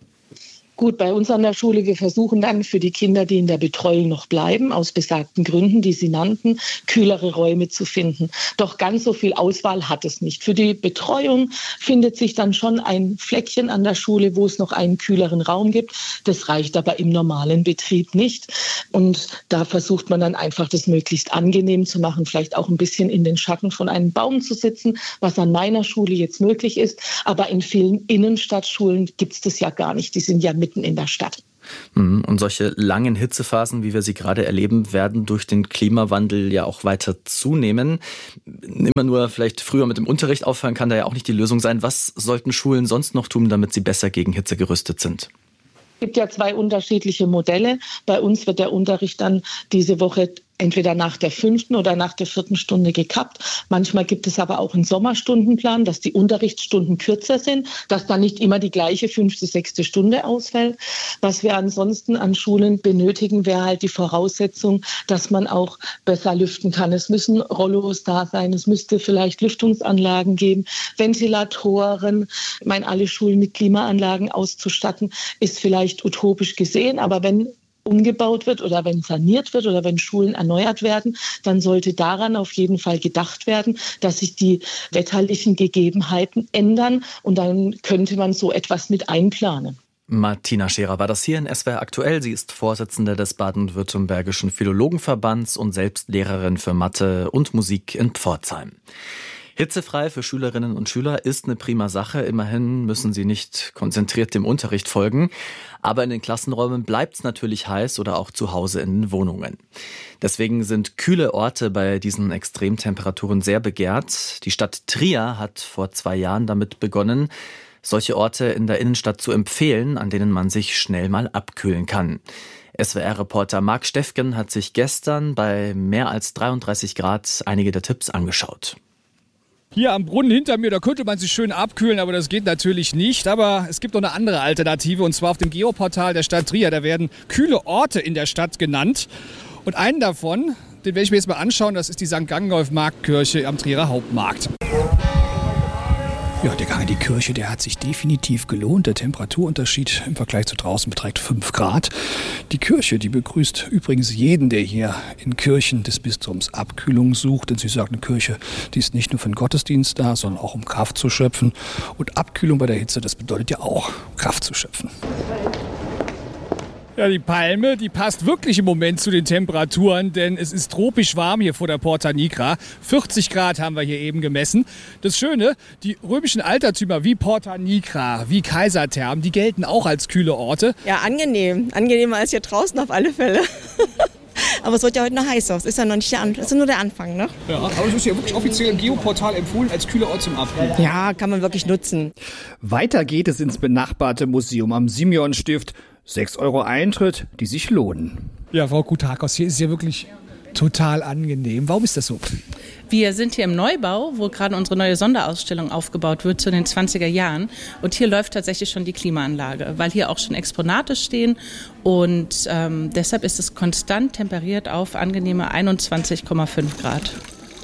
Gut, bei uns an der Schule, wir versuchen dann für die Kinder, die in der Betreuung noch bleiben, aus besagten Gründen, die Sie nannten, kühlere Räume zu finden. Doch ganz so viel Auswahl hat es nicht. Für die Betreuung findet sich dann schon ein Fleckchen an der Schule, wo es noch einen kühleren Raum gibt. Das reicht aber im normalen Betrieb nicht. Und da versucht man dann einfach, das möglichst angenehm zu machen, vielleicht auch ein bisschen in den Schatten von einem Baum zu sitzen, was an meiner Schule jetzt möglich ist. Aber in vielen Innenstadtschulen gibt es das ja gar nicht. Die sind ja mitten in der Stadt. Und solche langen Hitzephasen, wie wir sie gerade erleben, werden durch den Klimawandel ja auch weiter zunehmen. Immer nur vielleicht früher mit dem Unterricht aufhören kann da ja auch nicht die Lösung sein. Was sollten Schulen sonst noch tun, damit sie besser gegen Hitze gerüstet sind? Es gibt ja zwei unterschiedliche Modelle. Bei uns wird der Unterricht dann diese Woche entweder nach der fünften oder nach der vierten Stunde gekappt. Manchmal gibt es aber auch einen Sommerstundenplan, dass die Unterrichtsstunden kürzer sind, dass dann nicht immer die gleiche fünfte, sechste Stunde ausfällt. Was wir ansonsten an Schulen benötigen, wäre halt die Voraussetzung, dass man auch besser lüften kann. Es müssen Rollos da sein, es müsste vielleicht Lüftungsanlagen geben, Ventilatoren. Ich meine, alle Schulen mit Klimaanlagen auszustatten, ist vielleicht utopisch gesehen, aber wenn umgebaut wird oder wenn saniert wird oder wenn Schulen erneuert werden, dann sollte daran auf jeden Fall gedacht werden, dass sich die wetterlichen Gegebenheiten ändern und dann könnte man so etwas mit einplanen. Martina Scherer war das hier in S W R aktuell. Sie ist Vorsitzende des Baden-Württembergischen Philologenverbands und selbst Lehrerin für Mathe und Musik in Pforzheim. Hitzefrei für Schülerinnen und Schüler ist eine prima Sache. Immerhin müssen sie nicht konzentriert dem Unterricht folgen. Aber in den Klassenräumen bleibt es natürlich heiß oder auch zu Hause in den Wohnungen. Deswegen sind kühle Orte bei diesen Extremtemperaturen sehr begehrt. Die Stadt Trier hat vor zwei Jahren damit begonnen, solche Orte in der Innenstadt zu empfehlen, an denen man sich schnell mal abkühlen kann. S W R-Reporter Marc Steffgen hat sich gestern bei mehr als dreiunddreißig Grad einige der Tipps angeschaut. Hier am Brunnen hinter mir, da könnte man sich schön abkühlen, aber das geht natürlich nicht. Aber es gibt noch eine andere Alternative, und zwar auf dem Geoportal der Stadt Trier. Da werden kühle Orte in der Stadt genannt. Und einen davon, den werde ich mir jetzt mal anschauen, das ist die Sankt Gangolf Marktkirche am Trierer Hauptmarkt. Ja, der Gang in die Kirche, der hat sich definitiv gelohnt. Der Temperaturunterschied im Vergleich zu draußen beträgt fünf Grad. Die Kirche, die begrüßt übrigens jeden, der hier in Kirchen des Bistums Abkühlung sucht. Denn sie sagt, eine Kirche, die ist nicht nur für den Gottesdienst da, sondern auch um Kraft zu schöpfen. Und Abkühlung bei der Hitze, das bedeutet ja auch, Kraft zu schöpfen. Ja, die Palme, die passt wirklich im Moment zu den Temperaturen, denn es ist tropisch warm hier vor der Porta Nigra. vierzig Grad haben wir hier eben gemessen. Das Schöne, die römischen Altertümer wie Porta Nigra, wie Kaisertherm, die gelten auch als kühle Orte. Ja, angenehm. Angenehmer als hier draußen auf alle Fälle. Aber es wird ja heute noch heißer. Das ist ja noch nicht der Anfang. Das ist nur der Anfang, ne? Ja, aber es ist ja wirklich offiziell im Geoportal empfohlen als kühler Ort zum Abkühlen. Ja, kann man wirklich nutzen. Weiter geht es ins benachbarte Museum am Simeonstift. sechs Euro Eintritt, die sich lohnen. Ja, Frau Kutakos, hier ist es ja wirklich total angenehm. Warum ist das so? Wir sind hier im Neubau, wo gerade unsere neue Sonderausstellung aufgebaut wird zu den zwanziger Jahren. Und hier läuft tatsächlich schon die Klimaanlage, weil hier auch schon Exponate stehen. Und ähm, deshalb ist es konstant temperiert auf angenehme einundzwanzig Komma fünf Grad.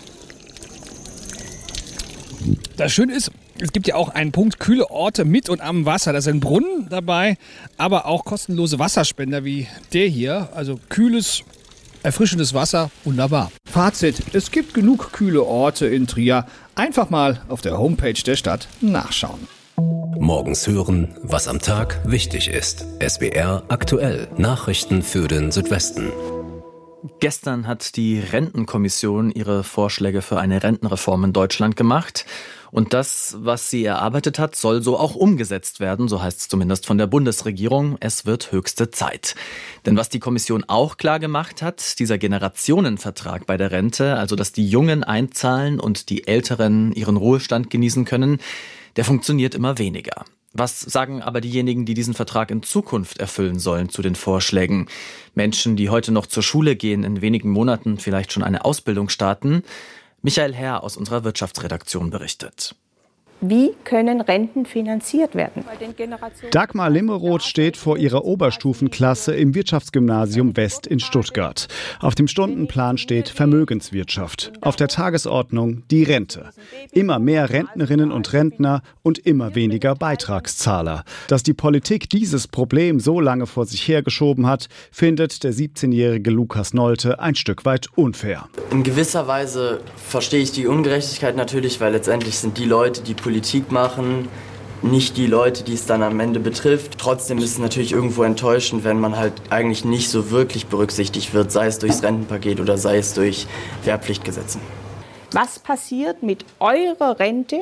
Das Schöne ist, es gibt ja auch einen Punkt, kühle Orte mit und am Wasser. Da sind Brunnen dabei, aber auch kostenlose Wasserspender wie der hier. Also kühles, erfrischendes Wasser, wunderbar. Fazit, es gibt genug kühle Orte in Trier. Einfach mal auf der Homepage der Stadt nachschauen. Morgens hören, was am Tag wichtig ist. S W R aktuell. Nachrichten für den Südwesten. Gestern hat die Rentenkommission ihre Vorschläge für eine Rentenreform in Deutschland gemacht. Und das, was sie erarbeitet hat, soll so auch umgesetzt werden, so heißt es zumindest von der Bundesregierung. Es wird höchste Zeit. Denn was die Kommission auch klar gemacht hat, dieser Generationenvertrag bei der Rente, also dass die Jungen einzahlen und die Älteren ihren Ruhestand genießen können, der funktioniert immer weniger. Was sagen aber diejenigen, die diesen Vertrag in Zukunft erfüllen sollen, zu den Vorschlägen? Menschen, die heute noch zur Schule gehen, in wenigen Monaten vielleicht schon eine Ausbildung starten? Michael Herr aus unserer Wirtschaftsredaktion berichtet. Wie können Renten finanziert werden? Dagmar Limmeroth steht vor ihrer Oberstufenklasse im Wirtschaftsgymnasium West in Stuttgart. Auf dem Stundenplan steht Vermögenswirtschaft. Auf der Tagesordnung die Rente. Immer mehr Rentnerinnen und Rentner und immer weniger Beitragszahler. Dass die Politik dieses Problem so lange vor sich hergeschoben hat, findet der siebzehnjährige Lukas Nolte ein Stück weit unfair. In gewisser Weise verstehe ich die Ungerechtigkeit natürlich, weil letztendlich sind die Leute, die Politik machen, nicht die Leute, die es dann am Ende betrifft. Trotzdem ist es natürlich irgendwo enttäuschend, wenn man halt eigentlich nicht so wirklich berücksichtigt wird, sei es durchs Rentenpaket oder sei es durch Wehrpflichtgesetze. Was passiert mit eurer Rente,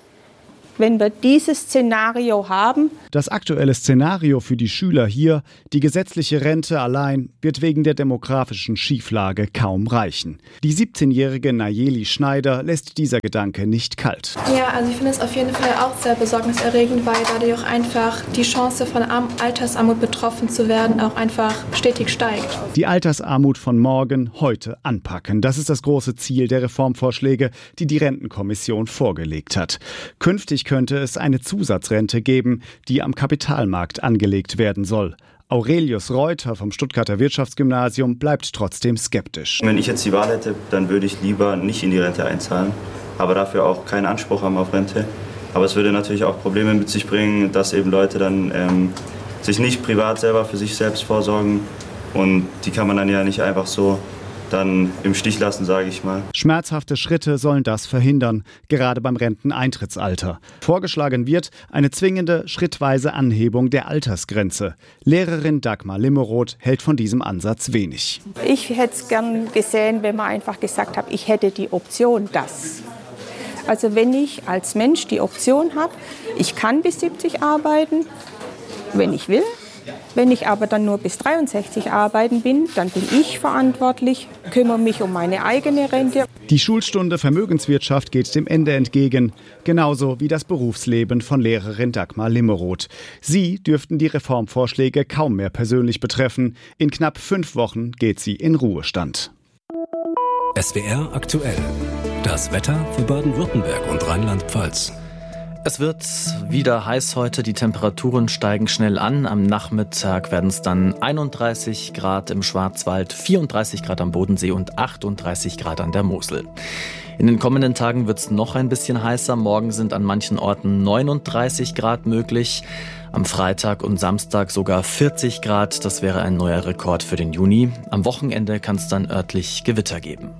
wenn wir dieses Szenario haben? Das aktuelle Szenario für die Schüler hier, die gesetzliche Rente allein, wird wegen der demografischen Schieflage kaum reichen. Die siebzehnjährige Nayeli Schneider lässt dieser Gedanke nicht kalt. Ja, also ich finde es auf jeden Fall auch sehr besorgniserregend, weil dadurch auch einfach die Chance von Altersarmut betroffen zu werden auch einfach stetig steigt. Die Altersarmut von morgen heute anpacken. Das ist das große Ziel der Reformvorschläge, die die Rentenkommission vorgelegt hat. Künftig könnte es eine Zusatzrente geben, die am Kapitalmarkt angelegt werden soll. Aurelius Reuter vom Stuttgarter Wirtschaftsgymnasium bleibt trotzdem skeptisch. Wenn ich jetzt die Wahl hätte, dann würde ich lieber nicht in die Rente einzahlen, aber dafür auch keinen Anspruch haben auf Rente. Aber es würde natürlich auch Probleme mit sich bringen, dass eben Leute dann ähm, sich nicht privat selber für sich selbst vorsorgen und die kann man dann ja nicht einfach so dann im Stich lassen, sage ich mal. Schmerzhafte Schritte sollen das verhindern, gerade beim Renteneintrittsalter. Vorgeschlagen wird eine zwingende, schrittweise Anhebung der Altersgrenze. Lehrerin Dagmar Limmeroth hält von diesem Ansatz wenig. Ich hätte es gern gesehen, wenn man einfach gesagt hat, ich hätte die Option, das. Also wenn ich als Mensch die Option habe, ich kann bis siebzig arbeiten, wenn ich will. Wenn ich aber dann nur bis dreiundsechzig arbeiten bin, dann bin ich verantwortlich, kümmere mich um meine eigene Rente. Die Schulstunde Vermögenswirtschaft geht dem Ende entgegen, genauso wie das Berufsleben von Lehrerin Dagmar Limmeroth. Sie dürften die Reformvorschläge kaum mehr persönlich betreffen. In knapp fünf Wochen geht sie in Ruhestand. S W R aktuell. Das Wetter für Baden-Württemberg und Rheinland-Pfalz. Es wird wieder heiß heute, die Temperaturen steigen schnell an. Am Nachmittag werden es dann einunddreißig Grad im Schwarzwald, vierunddreißig Grad am Bodensee und achtunddreißig Grad an der Mosel. In den kommenden Tagen wird es noch ein bisschen heißer. Morgen sind an manchen Orten neununddreißig Grad möglich. Am Freitag und Samstag sogar vierzig Grad. Das wäre ein neuer Rekord für den Juni. Am Wochenende kann es dann örtlich Gewitter geben.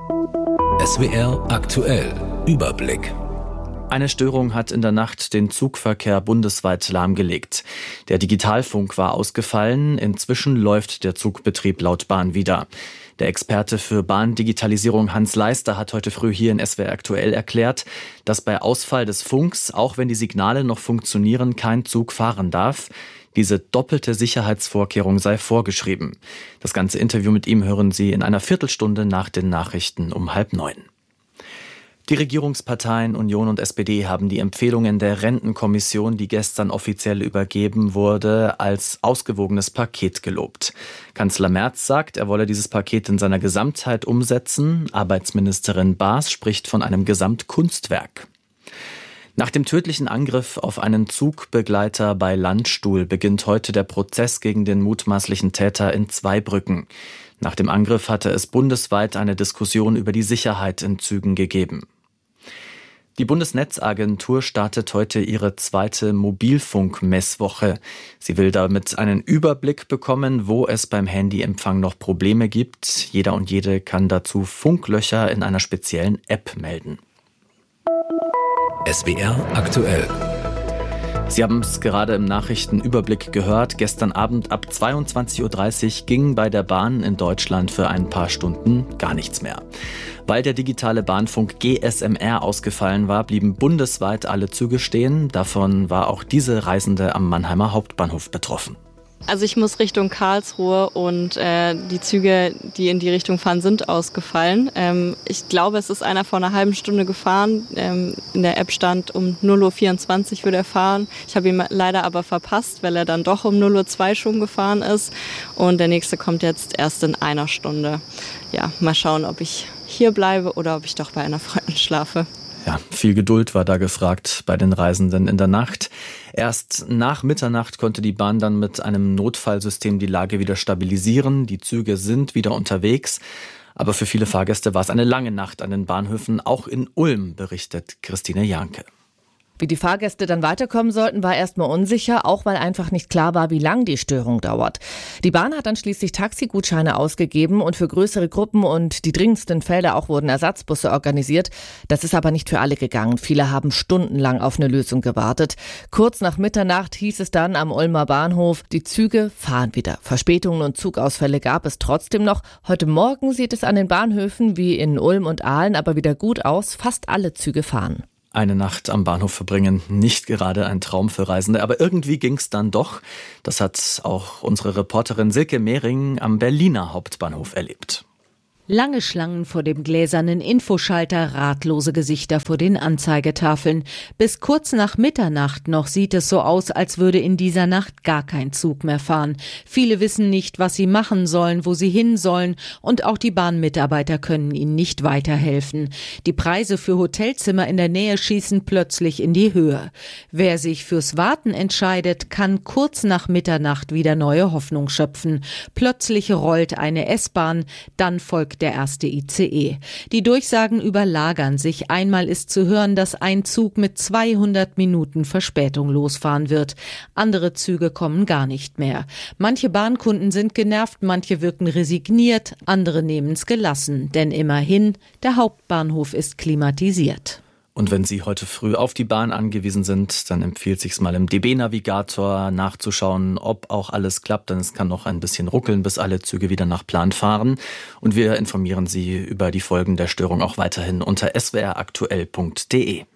S W R aktuell. Überblick. Eine Störung hat in der Nacht den Zugverkehr bundesweit lahmgelegt. Der Digitalfunk war ausgefallen. Inzwischen läuft der Zugbetrieb laut Bahn wieder. Der Experte für Bahndigitalisierung Hans Leister hat heute früh hier in S W R aktuell erklärt, dass bei Ausfall des Funks, auch wenn die Signale noch funktionieren, kein Zug fahren darf. Diese doppelte Sicherheitsvorkehrung sei vorgeschrieben. Das ganze Interview mit ihm hören Sie in einer Viertelstunde nach den Nachrichten um halb neun. Die Regierungsparteien Union und S P D haben die Empfehlungen der Rentenkommission, die gestern offiziell übergeben wurde, als ausgewogenes Paket gelobt. Kanzler Merz sagt, er wolle dieses Paket in seiner Gesamtheit umsetzen. Arbeitsministerin Baas spricht von einem Gesamtkunstwerk. Nach dem tödlichen Angriff auf einen Zugbegleiter bei Landstuhl beginnt heute der Prozess gegen den mutmaßlichen Täter in Zweibrücken. Nach dem Angriff hatte es bundesweit eine Diskussion über die Sicherheit in Zügen gegeben. Die Bundesnetzagentur startet heute ihre zweite Mobilfunk-Messwoche. Sie will damit einen Überblick bekommen, wo es beim Handyempfang noch Probleme gibt. Jeder und jede kann dazu Funklöcher in einer speziellen App melden. S W R aktuell. Sie haben es gerade im Nachrichtenüberblick gehört. Gestern Abend ab zweiundzwanzig Uhr dreißig ging bei der Bahn in Deutschland für ein paar Stunden gar nichts mehr. Weil der digitale Bahnfunk G S M R ausgefallen war, blieben bundesweit alle Züge stehen. Davon war auch diese Reisende am Mannheimer Hauptbahnhof betroffen. Also ich muss Richtung Karlsruhe und äh, die Züge, die in die Richtung fahren, sind ausgefallen. Ähm, ich glaube, es ist einer vor einer halben Stunde gefahren. Ähm, in der App stand, um null Uhr vierundzwanzig würde er fahren. Ich habe ihn leider aber verpasst, weil er dann doch um null Uhr zwei schon gefahren ist. Und der nächste kommt jetzt erst in einer Stunde. Ja, mal schauen, ob ich hier bleibe oder ob ich doch bei einer Freundin schlafe. Ja, viel Geduld war da gefragt bei den Reisenden in der Nacht. Erst nach Mitternacht konnte die Bahn dann mit einem Notfallsystem die Lage wieder stabilisieren. Die Züge sind wieder unterwegs. Aber für viele Fahrgäste war es eine lange Nacht an den Bahnhöfen. Auch in Ulm, berichtet Christine Janke. Wie die Fahrgäste dann weiterkommen sollten, war erstmal unsicher, auch weil einfach nicht klar war, wie lang die Störung dauert. Die Bahn hat dann schließlich Taxigutscheine ausgegeben und für größere Gruppen und die dringendsten Fälle auch wurden Ersatzbusse organisiert. Das ist aber nicht für alle gegangen. Viele haben stundenlang auf eine Lösung gewartet. Kurz nach Mitternacht hieß es dann am Ulmer Bahnhof, die Züge fahren wieder. Verspätungen und Zugausfälle gab es trotzdem noch. Heute Morgen sieht es an den Bahnhöfen wie in Ulm und Aalen aber wieder gut aus. Fast alle Züge fahren. Eine Nacht am Bahnhof verbringen, nicht gerade ein Traum für Reisende, aber irgendwie ging's dann doch. Das hat auch unsere Reporterin Silke Mehring am Berliner Hauptbahnhof erlebt. Lange Schlangen vor dem gläsernen Infoschalter, ratlose Gesichter vor den Anzeigetafeln. Bis kurz nach Mitternacht noch sieht es so aus, als würde in dieser Nacht gar kein Zug mehr fahren. Viele wissen nicht, was sie machen sollen, wo sie hin sollen und auch die Bahnmitarbeiter können ihnen nicht weiterhelfen. Die Preise für Hotelzimmer in der Nähe schießen plötzlich in die Höhe. Wer sich fürs Warten entscheidet, kann kurz nach Mitternacht wieder neue Hoffnung schöpfen. Plötzlich rollt eine S-Bahn, dann folgt der erste I C E. Die Durchsagen überlagern sich. Einmal ist zu hören, dass ein Zug mit zweihundert Minuten Verspätung losfahren wird. Andere Züge kommen gar nicht mehr. Manche Bahnkunden sind genervt, manche wirken resigniert, andere nehmen es gelassen. Denn immerhin, der Hauptbahnhof ist klimatisiert. Und wenn Sie heute früh auf die Bahn angewiesen sind, dann empfiehlt sich's mal im D B-Navigator nachzuschauen, ob auch alles klappt, denn es kann noch ein bisschen ruckeln, bis alle Züge wieder nach Plan fahren. Und wir informieren Sie über die Folgen der Störung auch weiterhin unter s w r aktuell punkt d e.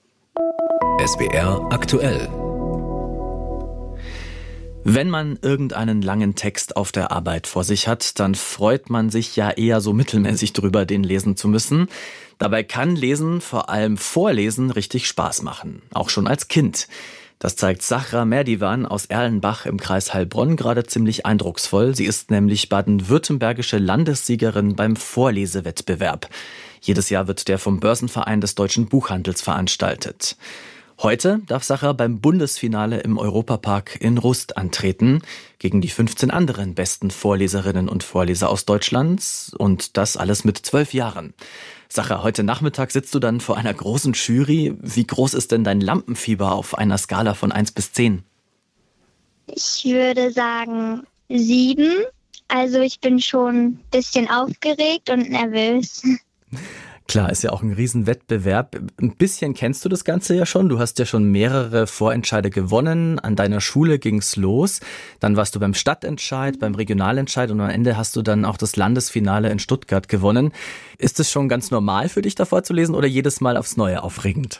S W R aktuell. Wenn man irgendeinen langen Text auf der Arbeit vor sich hat, dann freut man sich ja eher so mittelmäßig drüber, den lesen zu müssen. Dabei kann Lesen, vor allem Vorlesen, richtig Spaß machen. Auch schon als Kind. Das zeigt Sahra Merdivan aus Erlenbach im Kreis Heilbronn gerade ziemlich eindrucksvoll. Sie ist nämlich baden-württembergische Landessiegerin beim Vorlesewettbewerb. Jedes Jahr wird der vom Börsenverein des deutschen Buchhandels veranstaltet. Heute darf Sahra beim Bundesfinale im Europapark in Rust antreten, gegen die fünfzehn anderen besten Vorleserinnen und Vorleser aus Deutschland und das alles mit zwölf Jahren. Sahra, heute Nachmittag sitzt du dann vor einer großen Jury. Wie groß ist denn dein Lampenfieber auf einer Skala von eins bis zehn? Ich würde sagen sieben. Also ich bin schon ein bisschen aufgeregt und nervös. Klar, ist ja auch ein Riesenwettbewerb. Ein bisschen kennst du das Ganze ja schon. Du hast ja schon mehrere Vorentscheide gewonnen. An deiner Schule ging's los. Dann warst du beim Stadtentscheid, beim Regionalentscheid und am Ende hast du dann auch das Landesfinale in Stuttgart gewonnen. Ist es schon ganz normal für dich, davor zu lesen oder jedes Mal aufs Neue aufregend?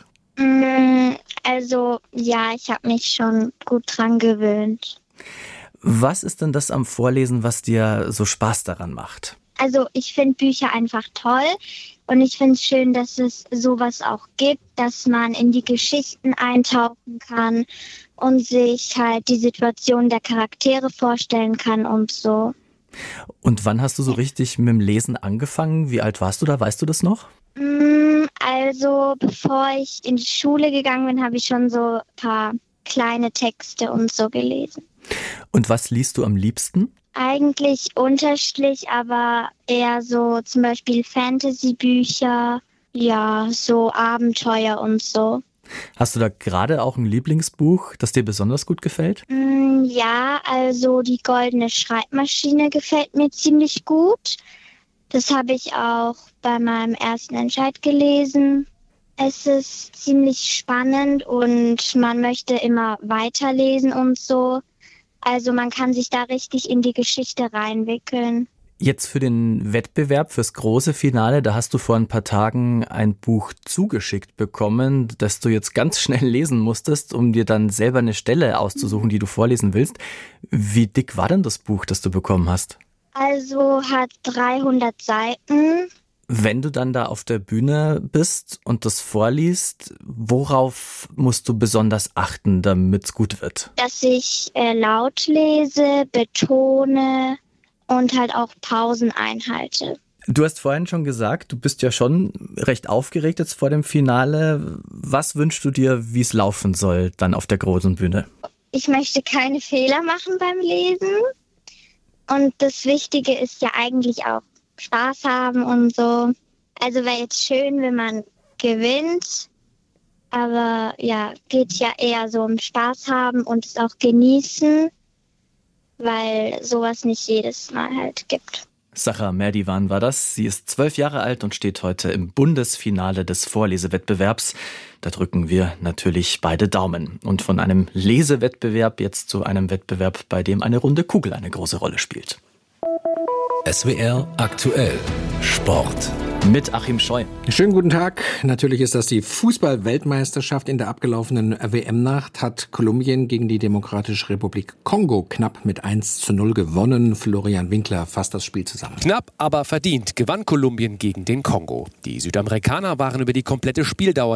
Also ja, ich habe mich schon gut dran gewöhnt. Was ist denn das am Vorlesen, was dir so Spaß daran macht? Also ich finde Bücher einfach toll. Und ich finde es schön, dass es sowas auch gibt, dass man in die Geschichten eintauchen kann und sich halt die Situation der Charaktere vorstellen kann und so. Und wann hast du so richtig mit dem Lesen angefangen? Wie alt warst du da? Weißt du das noch? Also bevor ich in die Schule gegangen bin, habe ich schon so ein paar kleine Texte und so gelesen. Und was liest du am liebsten? Eigentlich unterschiedlich, aber eher so zum Beispiel Fantasy-Bücher, ja, so Abenteuer und so. Hast du da gerade auch ein Lieblingsbuch, das dir besonders gut gefällt? Mm, ja, also die Goldene Schreibmaschine gefällt mir ziemlich gut. Das habe ich auch bei meinem ersten Entscheid gelesen. Es ist ziemlich spannend und man möchte immer weiterlesen und so. Also man kann sich da richtig in die Geschichte reinwickeln. Jetzt für den Wettbewerb, fürs große Finale, da hast du vor ein paar Tagen ein Buch zugeschickt bekommen, das du jetzt ganz schnell lesen musstest, um dir dann selber eine Stelle auszusuchen, die du vorlesen willst. Wie dick war denn das Buch, das du bekommen hast? Also hat dreihundert Seiten. Wenn du dann da auf der Bühne bist und das vorliest, worauf musst du besonders achten, damit es gut wird? Dass ich äh, laut lese, betone und halt auch Pausen einhalte. Du hast vorhin schon gesagt, du bist ja schon recht aufgeregt jetzt vor dem Finale. Was wünschst du dir, wie es laufen soll dann auf der großen Bühne? Ich möchte keine Fehler machen beim Lesen. Und das Wichtige ist ja eigentlich auch Spaß haben und so. Also wäre jetzt schön, wenn man gewinnt. Aber ja, geht ja eher so um Spaß haben und es auch genießen, weil sowas nicht jedes Mal halt gibt. Sacha Merdivan war das. Sie ist zwölf Jahre alt und steht heute im Bundesfinale des Vorlesewettbewerbs. Da drücken wir natürlich beide Daumen. Und von einem Lesewettbewerb jetzt zu einem Wettbewerb, bei dem eine runde Kugel eine große Rolle spielt. S W R aktuell Sport. Mit Achim Scheu. Schönen guten Tag. Natürlich ist das die Fußball-Weltmeisterschaft. In der abgelaufenen W M-Nacht hat Kolumbien gegen die Demokratische Republik Kongo knapp mit eins zu null gewonnen. Florian Winkler fasst das Spiel zusammen. Knapp, aber verdient gewann Kolumbien gegen den Kongo. Die Südamerikaner waren über die komplette Spieldauer